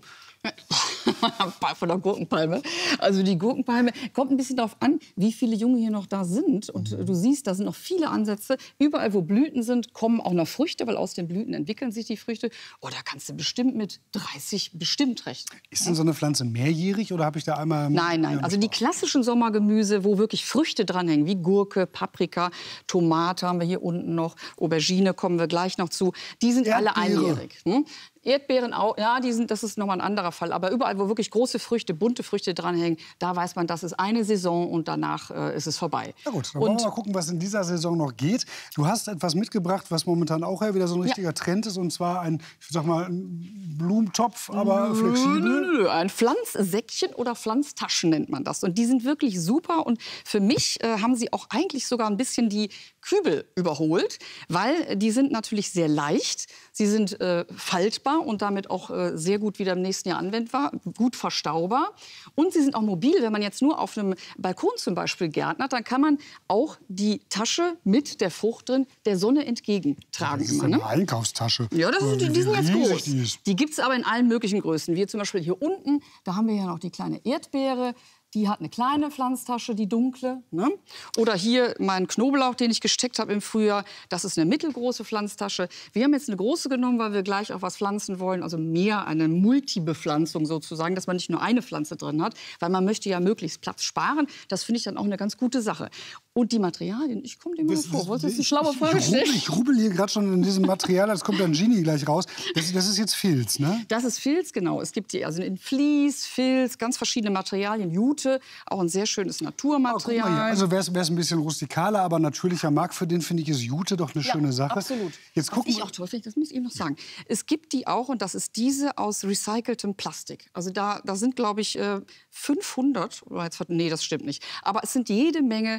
[SPEAKER 5] Von der Gurkenpalme. Also die Gurkenpalme kommt ein bisschen darauf an, wie viele Junge hier noch da sind. Und du siehst, da sind noch viele Ansätze. Überall, wo Blüten sind, kommen auch noch Früchte, weil aus den Blüten entwickeln sich die Früchte. Oh, da kannst du bestimmt mit dreißig bestimmt rechnen.
[SPEAKER 2] Ist denn so eine Pflanze mehrjährig oder habe ich da einmal...
[SPEAKER 5] Nein, nein. Also die klassischen Sommergemüse, wo wirklich Früchte dranhängen, wie Gurke, Paprika, Tomate haben wir hier unten noch, Aubergine kommen wir gleich noch zu, die sind alle einjährig. Hm? Erdbeeren auch, ja, die sind, das ist nochmal ein anderer Fall. Aber überall, wo wirklich große Früchte, bunte Früchte dranhängen, da weiß man, das ist eine Saison und danach äh, ist es vorbei.
[SPEAKER 2] Na gut, dann wollen wir mal gucken, was in dieser Saison noch geht. Du hast etwas mitgebracht, was momentan auch wieder so ein richtiger ja. Trend ist. Und zwar ein, ich sag mal, ein Blumentopf, aber flexibel.
[SPEAKER 5] Nö, nö, ein Pflanzsäckchen oder Pflanztaschen nennt man das. Und die sind wirklich super. Und für mich äh, haben sie auch eigentlich sogar ein bisschen die Kübel überholt, weil die sind natürlich sehr leicht. Sie sind äh, faltbar und damit auch äh, sehr gut wieder im nächsten Jahr anwendbar, gut verstaubar. Und sie sind auch mobil. Wenn man jetzt nur auf einem Balkon zum Beispiel gärtnert, dann kann man auch die Tasche mit der Frucht drin der Sonne entgegentragen.
[SPEAKER 2] Das ist eine Einkaufstasche.
[SPEAKER 5] Ja, das ist, die, die sind jetzt groß.
[SPEAKER 2] Die,
[SPEAKER 5] die gibt es aber in allen möglichen Größen. Wie zum Beispiel hier unten, da haben wir ja noch die kleine Erdbeere. Die hat eine kleine Pflanztasche, die dunkle. Ne? Oder hier mein Knoblauch, den ich gesteckt habe im Frühjahr. Das ist eine mittelgroße Pflanztasche. Wir haben jetzt eine große genommen, weil wir gleich auch was pflanzen wollen. Also mehr eine Multibepflanzung sozusagen, dass man nicht nur eine Pflanze drin hat. Weil man möchte ja möglichst Platz sparen. Das finde ich dann auch eine ganz gute Sache. Und die Materialien, ich komme dir mal vor. Wolltest du jetzt eine schlaue Frage stellen?
[SPEAKER 2] Ich rubbel hier gerade schon in diesem Material, das kommt dann Genie gleich raus. Das, das ist jetzt Filz, ne?
[SPEAKER 5] Das ist Filz, genau. Es gibt die, also in Vlies, Filz, ganz verschiedene Materialien. Jute, auch ein sehr schönes Naturmaterial.
[SPEAKER 2] Oh, also wer es ein bisschen rustikaler, aber natürlicher mag, für den finde ich ist Jute doch eine
[SPEAKER 5] ja,
[SPEAKER 2] schöne Sache.
[SPEAKER 5] Absolut.
[SPEAKER 2] Jetzt gucken
[SPEAKER 5] Was ich auch toll finde, das muss ich eben noch sagen. Es gibt die auch, und das ist diese aus recyceltem Plastik. Also da, da sind, glaube ich, fünfhundert, oder jetzt, nee, das stimmt nicht. Aber es sind jede Menge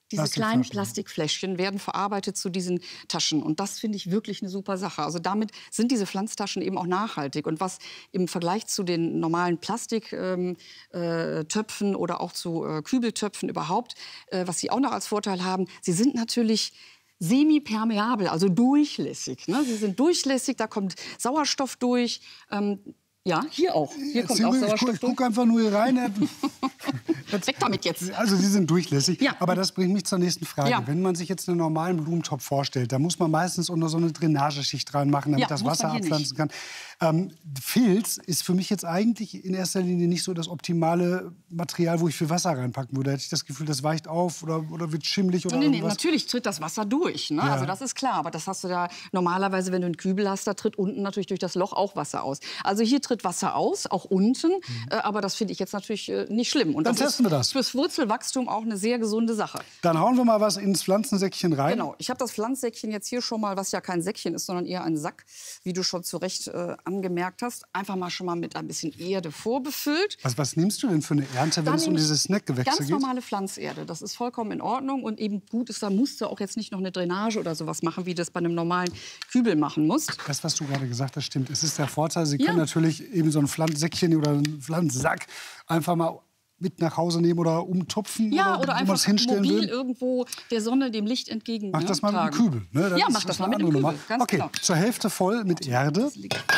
[SPEAKER 5] Diese kleinen Plastikfläschchen werden verarbeitet zu diesen Taschen. Und das finde ich wirklich eine super Sache. Also damit sind diese Pflanztaschen eben auch nachhaltig. Und was im Vergleich zu den normalen Plastiktöpfen ähm, äh, oder auch zu äh, Kübeltöpfen überhaupt, äh, was sie auch noch als Vorteil haben, sie sind natürlich semipermeabel, also durchlässig. Ne? Sie sind durchlässig, da kommt Sauerstoff durch. Ähm, Ja, hier auch. Hier kommt auch Sauerstoff.
[SPEAKER 2] Ich gucke einfach nur hier rein.
[SPEAKER 5] Weg damit jetzt.
[SPEAKER 2] Also die sind durchlässig.
[SPEAKER 5] Ja.
[SPEAKER 2] Aber das bringt mich zur nächsten Frage.
[SPEAKER 5] Ja.
[SPEAKER 2] Wenn man sich jetzt einen normalen Blumentopf vorstellt, da muss man meistens unter so eine Drainageschicht dran machen, damit
[SPEAKER 5] Ja,
[SPEAKER 2] das
[SPEAKER 5] muss
[SPEAKER 2] Wasser
[SPEAKER 5] man hier
[SPEAKER 2] abpflanzen kann. Ähm, Filz ist für mich jetzt eigentlich in erster Linie nicht so das optimale Material, wo ich viel Wasser reinpacken würde. Hätte ich das Gefühl, das weicht auf oder, oder wird schimmelig oder
[SPEAKER 5] nee, nee,
[SPEAKER 2] irgendwas?
[SPEAKER 5] natürlich tritt das Wasser durch. Ne?
[SPEAKER 2] Ja.
[SPEAKER 5] Also das ist klar. Aber das hast du ja normalerweise, wenn du einen Kübel hast, da tritt unten natürlich durch das Loch auch Wasser aus. Also hier tritt Wasser aus, auch unten. Mhm. Äh, aber das finde ich jetzt natürlich äh, nicht schlimm. Und
[SPEAKER 2] Dann
[SPEAKER 5] das
[SPEAKER 2] testen
[SPEAKER 5] ist
[SPEAKER 2] wir das.
[SPEAKER 5] fürs Wurzelwachstum auch eine sehr gesunde Sache.
[SPEAKER 2] Dann hauen wir mal was ins Pflanzensäckchen rein.
[SPEAKER 5] Genau. Ich habe das Pflanzsäckchen jetzt hier schon mal, was ja kein Säckchen ist, sondern eher ein Sack, wie du schon zu Recht äh, angemerkt hast, einfach mal schon mal mit ein bisschen Erde vorbefüllt.
[SPEAKER 2] Was, was nimmst du denn für eine Ernte, wenn
[SPEAKER 5] Dann
[SPEAKER 2] es um
[SPEAKER 5] nehme ich
[SPEAKER 2] diese Snackgewächse
[SPEAKER 5] Ganz
[SPEAKER 2] geht?
[SPEAKER 5] normale Pflanzerde. Das ist vollkommen in Ordnung. Und eben gut ist, da musst du auch jetzt nicht noch eine Drainage oder sowas machen, wie du das bei einem normalen Kübel machen musst.
[SPEAKER 2] Das, was du gerade gesagt hast, stimmt. Es ist der Vorteil, Sie
[SPEAKER 5] Ja.
[SPEAKER 2] können natürlich eben so ein Pflanzsäckchen oder einen Pflanzsack einfach mal mit nach Hause nehmen oder umtupfen.
[SPEAKER 5] Ja,
[SPEAKER 2] oder,
[SPEAKER 5] oder
[SPEAKER 2] wo man
[SPEAKER 5] einfach
[SPEAKER 2] es hinstellen
[SPEAKER 5] mobil
[SPEAKER 2] will.
[SPEAKER 5] irgendwo der Sonne, dem Licht entgegen.
[SPEAKER 2] Mach
[SPEAKER 5] ne,
[SPEAKER 2] das mal
[SPEAKER 5] tragen.
[SPEAKER 2] mit dem Kübel. Ne?
[SPEAKER 5] Ja,
[SPEAKER 2] ist-
[SPEAKER 5] mach das
[SPEAKER 2] ist
[SPEAKER 5] mal
[SPEAKER 2] eine
[SPEAKER 5] mit dem
[SPEAKER 2] andere
[SPEAKER 5] Kübel.
[SPEAKER 2] Nummer.
[SPEAKER 5] Ganz
[SPEAKER 2] okay,
[SPEAKER 5] genau.
[SPEAKER 2] zur Hälfte voll mit Erde.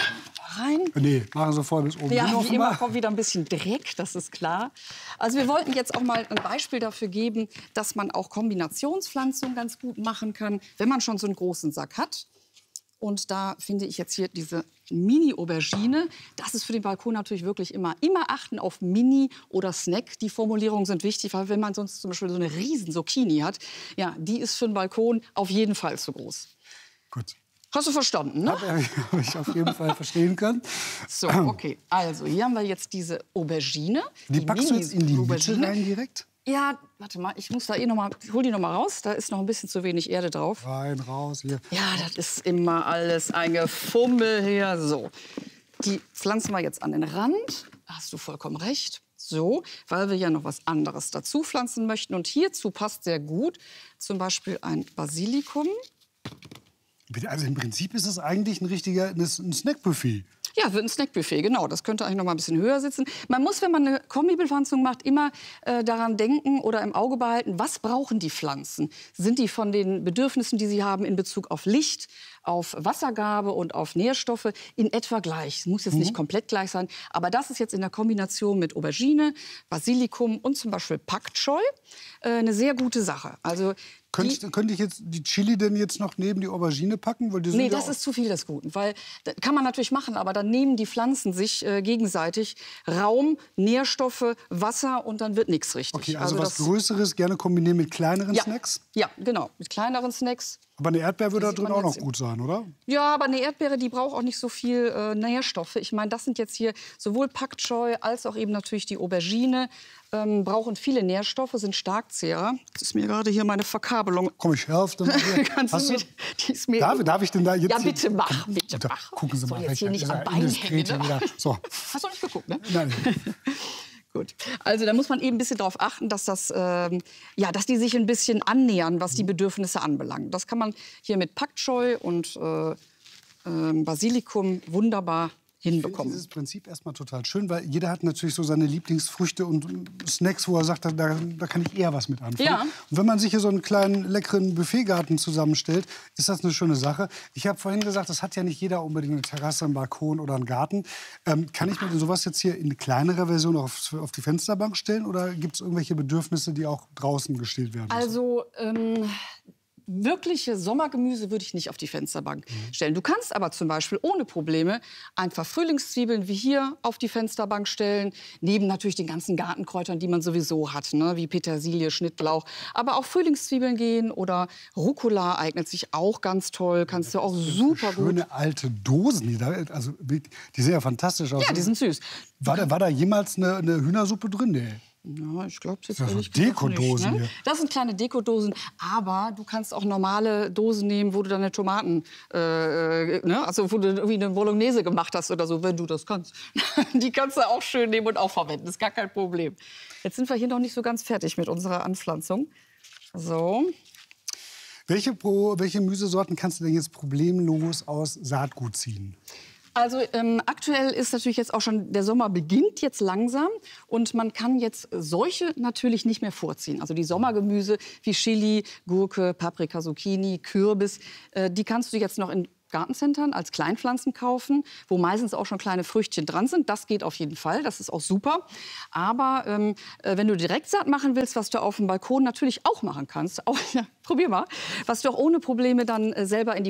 [SPEAKER 5] Rein.
[SPEAKER 2] Nee, machen Sie voll bis oben hin.
[SPEAKER 5] Ja, wie
[SPEAKER 2] offenbar.
[SPEAKER 5] immer kommt wieder ein bisschen Dreck, das ist klar. Also wir wollten jetzt auch mal ein Beispiel dafür geben, dass man auch Kombinationspflanzungen ganz gut machen kann, wenn man schon so einen großen Sack hat. Und da finde ich jetzt hier diese Mini-Aubergine. Das ist für den Balkon natürlich wirklich immer. Immer achten auf Mini oder Snack. Die Formulierungen sind wichtig, weil wenn man sonst zum Beispiel so eine riesen Zucchini hat, ja, die ist für den Balkon auf jeden Fall zu groß.
[SPEAKER 2] Gut.
[SPEAKER 5] Hast du verstanden, ne?
[SPEAKER 2] Habe ich auf jeden Fall verstehen können.
[SPEAKER 5] So, okay. Also hier haben wir jetzt diese Aubergine.
[SPEAKER 2] Die packst du jetzt in die Mitte
[SPEAKER 5] Aubergine.
[SPEAKER 2] rein direkt?
[SPEAKER 5] Ja, warte mal, ich muss da eh noch mal, ich hol die noch mal raus. Da ist noch ein bisschen zu wenig Erde drauf.
[SPEAKER 2] Rein, raus, hier.
[SPEAKER 5] Ja, das ist immer alles ein Gefummel hier. So, die pflanzen wir jetzt an den Rand. Da hast du vollkommen recht. So, weil wir ja noch was anderes dazu pflanzen möchten. Und hierzu passt sehr gut zum Beispiel ein Basilikum.
[SPEAKER 2] Also im Prinzip ist es eigentlich ein richtiger ein Snackbuffet.
[SPEAKER 5] Ja, wird ein Snackbuffet, genau. Das könnte eigentlich noch mal ein bisschen höher sitzen. Man muss, wenn man eine Kombipflanzung macht, immer äh, daran denken oder im Auge behalten, was brauchen die Pflanzen? Sind die von den Bedürfnissen, die sie haben in Bezug auf Licht, auf Wassergabe und auf Nährstoffe in etwa gleich? Es muss jetzt
[SPEAKER 2] Mhm.
[SPEAKER 5] nicht komplett gleich sein, aber das ist jetzt in der Kombination mit Aubergine, Basilikum und zum Beispiel Pak Choi äh, eine sehr gute Sache. Also
[SPEAKER 2] Könnte ich, könnte ich jetzt die Chili denn jetzt noch neben die Aubergine packen? Weil die sind
[SPEAKER 5] Nee,
[SPEAKER 2] ja
[SPEAKER 5] das
[SPEAKER 2] auch-
[SPEAKER 5] ist zu viel des Guten. Weil, das kann man natürlich machen, aber dann nehmen die Pflanzen sich äh, gegenseitig Raum, Nährstoffe, Wasser und dann wird nichts richtig.
[SPEAKER 2] Okay, also, was
[SPEAKER 5] das,
[SPEAKER 2] Größeres gerne kombinieren mit kleineren
[SPEAKER 5] ja,
[SPEAKER 2] Snacks?
[SPEAKER 5] Ja, genau. Mit kleineren Snacks.
[SPEAKER 2] Aber eine Erdbeere würde da
[SPEAKER 5] sieht
[SPEAKER 2] drin
[SPEAKER 5] man
[SPEAKER 2] auch noch
[SPEAKER 5] jetzt
[SPEAKER 2] gut sein, oder?
[SPEAKER 5] Ja, aber eine Erdbeere, die braucht auch nicht so viel äh, Nährstoffe. Ich meine, das sind jetzt hier sowohl Pak Choi als auch eben natürlich die Aubergine. Ähm, brauchen viele Nährstoffe, sind Starkzehrer. Das ist mir gerade hier meine Verkabelung.
[SPEAKER 2] Komm, ich helfe dann. mal.
[SPEAKER 5] Kannst
[SPEAKER 2] Hast
[SPEAKER 5] du
[SPEAKER 2] du-
[SPEAKER 5] mit, die ist mir
[SPEAKER 2] Darf, darf ich denn da jetzt...
[SPEAKER 5] Ja, bitte mach, bitte
[SPEAKER 2] Da,
[SPEAKER 5] mach.
[SPEAKER 2] gucken Sie
[SPEAKER 5] Soll
[SPEAKER 2] mal,
[SPEAKER 5] jetzt hier nicht
[SPEAKER 2] dieser
[SPEAKER 5] am Bein
[SPEAKER 2] Indiskrete
[SPEAKER 5] hängen,
[SPEAKER 2] wieder.
[SPEAKER 5] ne?
[SPEAKER 2] So.
[SPEAKER 5] Hast du nicht geguckt, ne?
[SPEAKER 2] Nein.
[SPEAKER 5] Gut. Also da muss man eben ein bisschen darauf achten, dass, das, ähm, ja, dass die sich ein bisschen annähern, was die Bedürfnisse anbelangt. Das kann man hier mit Pak Choi und äh, ähm, Basilikum wunderbar hinbekommen.
[SPEAKER 2] Dieses Prinzip erstmal total schön, weil jeder hat natürlich so seine Lieblingsfrüchte und Snacks, wo er sagt, da, da kann ich eher was mit anfangen.
[SPEAKER 5] Ja.
[SPEAKER 2] Und wenn man sich hier so einen kleinen, leckeren Buffetgarten zusammenstellt, ist das eine schöne Sache. Ich habe vorhin gesagt, das hat ja nicht jeder unbedingt eine Terrasse, einen Balkon oder einen Garten. Ähm, kann ich mir denn sowas jetzt hier in kleinerer Version auf, auf die Fensterbank stellen oder gibt es irgendwelche Bedürfnisse, die auch draußen gestillt werden müssen?
[SPEAKER 5] Also ähm, wirkliche Sommergemüse würde ich nicht auf die Fensterbank stellen. Du kannst aber zum Beispiel ohne Probleme einfach Frühlingszwiebeln wie hier auf die Fensterbank stellen. Neben natürlich den ganzen Gartenkräutern, die man sowieso hat, ne? Wie Petersilie, Schnittlauch. Aber auch Frühlingszwiebeln gehen oder Rucola eignet sich auch ganz toll. Kannst du auch super gut.
[SPEAKER 2] Schöne alte Dosen, die, da, also, die sehen ja fantastisch aus.
[SPEAKER 5] Ja, die sind süß.
[SPEAKER 2] War da, war da jemals eine, eine Hühnersuppe drin? Nee.
[SPEAKER 5] Ja, ich glaube jetzt
[SPEAKER 2] Das sind
[SPEAKER 5] ehrlich gesagt
[SPEAKER 2] Dekodosen
[SPEAKER 5] nicht, ne?
[SPEAKER 2] hier.
[SPEAKER 5] Das sind kleine Dekodosen, aber du kannst auch normale Dosen nehmen, wo du deine Tomaten, äh, ne? Also wo du irgendwie eine Bolognese gemacht hast oder so, wenn du das kannst. Die kannst du auch schön nehmen und auch verwenden, ist gar kein Problem. Jetzt sind wir hier noch nicht so ganz fertig mit unserer Anpflanzung. So.
[SPEAKER 2] Welche, Pro, welche Gemüsesorten kannst du denn jetzt problemlos aus Saatgut ziehen?
[SPEAKER 5] Also ähm, aktuell ist natürlich jetzt auch schon, der Sommer beginnt jetzt langsam und man kann jetzt solche natürlich nicht mehr vorziehen. Also die Sommergemüse wie Chili, Gurke, Paprika, Zucchini, Kürbis, äh, die kannst du jetzt noch in Gartencentern als Kleinpflanzen kaufen, wo meistens auch schon kleine Früchtchen dran sind. Das geht auf jeden Fall, das ist auch super. Aber ähm, äh, wenn du Direktsaat machen willst, was du auf dem Balkon natürlich auch machen kannst, auch, ja, probier mal, was du auch ohne Probleme dann äh, selber in die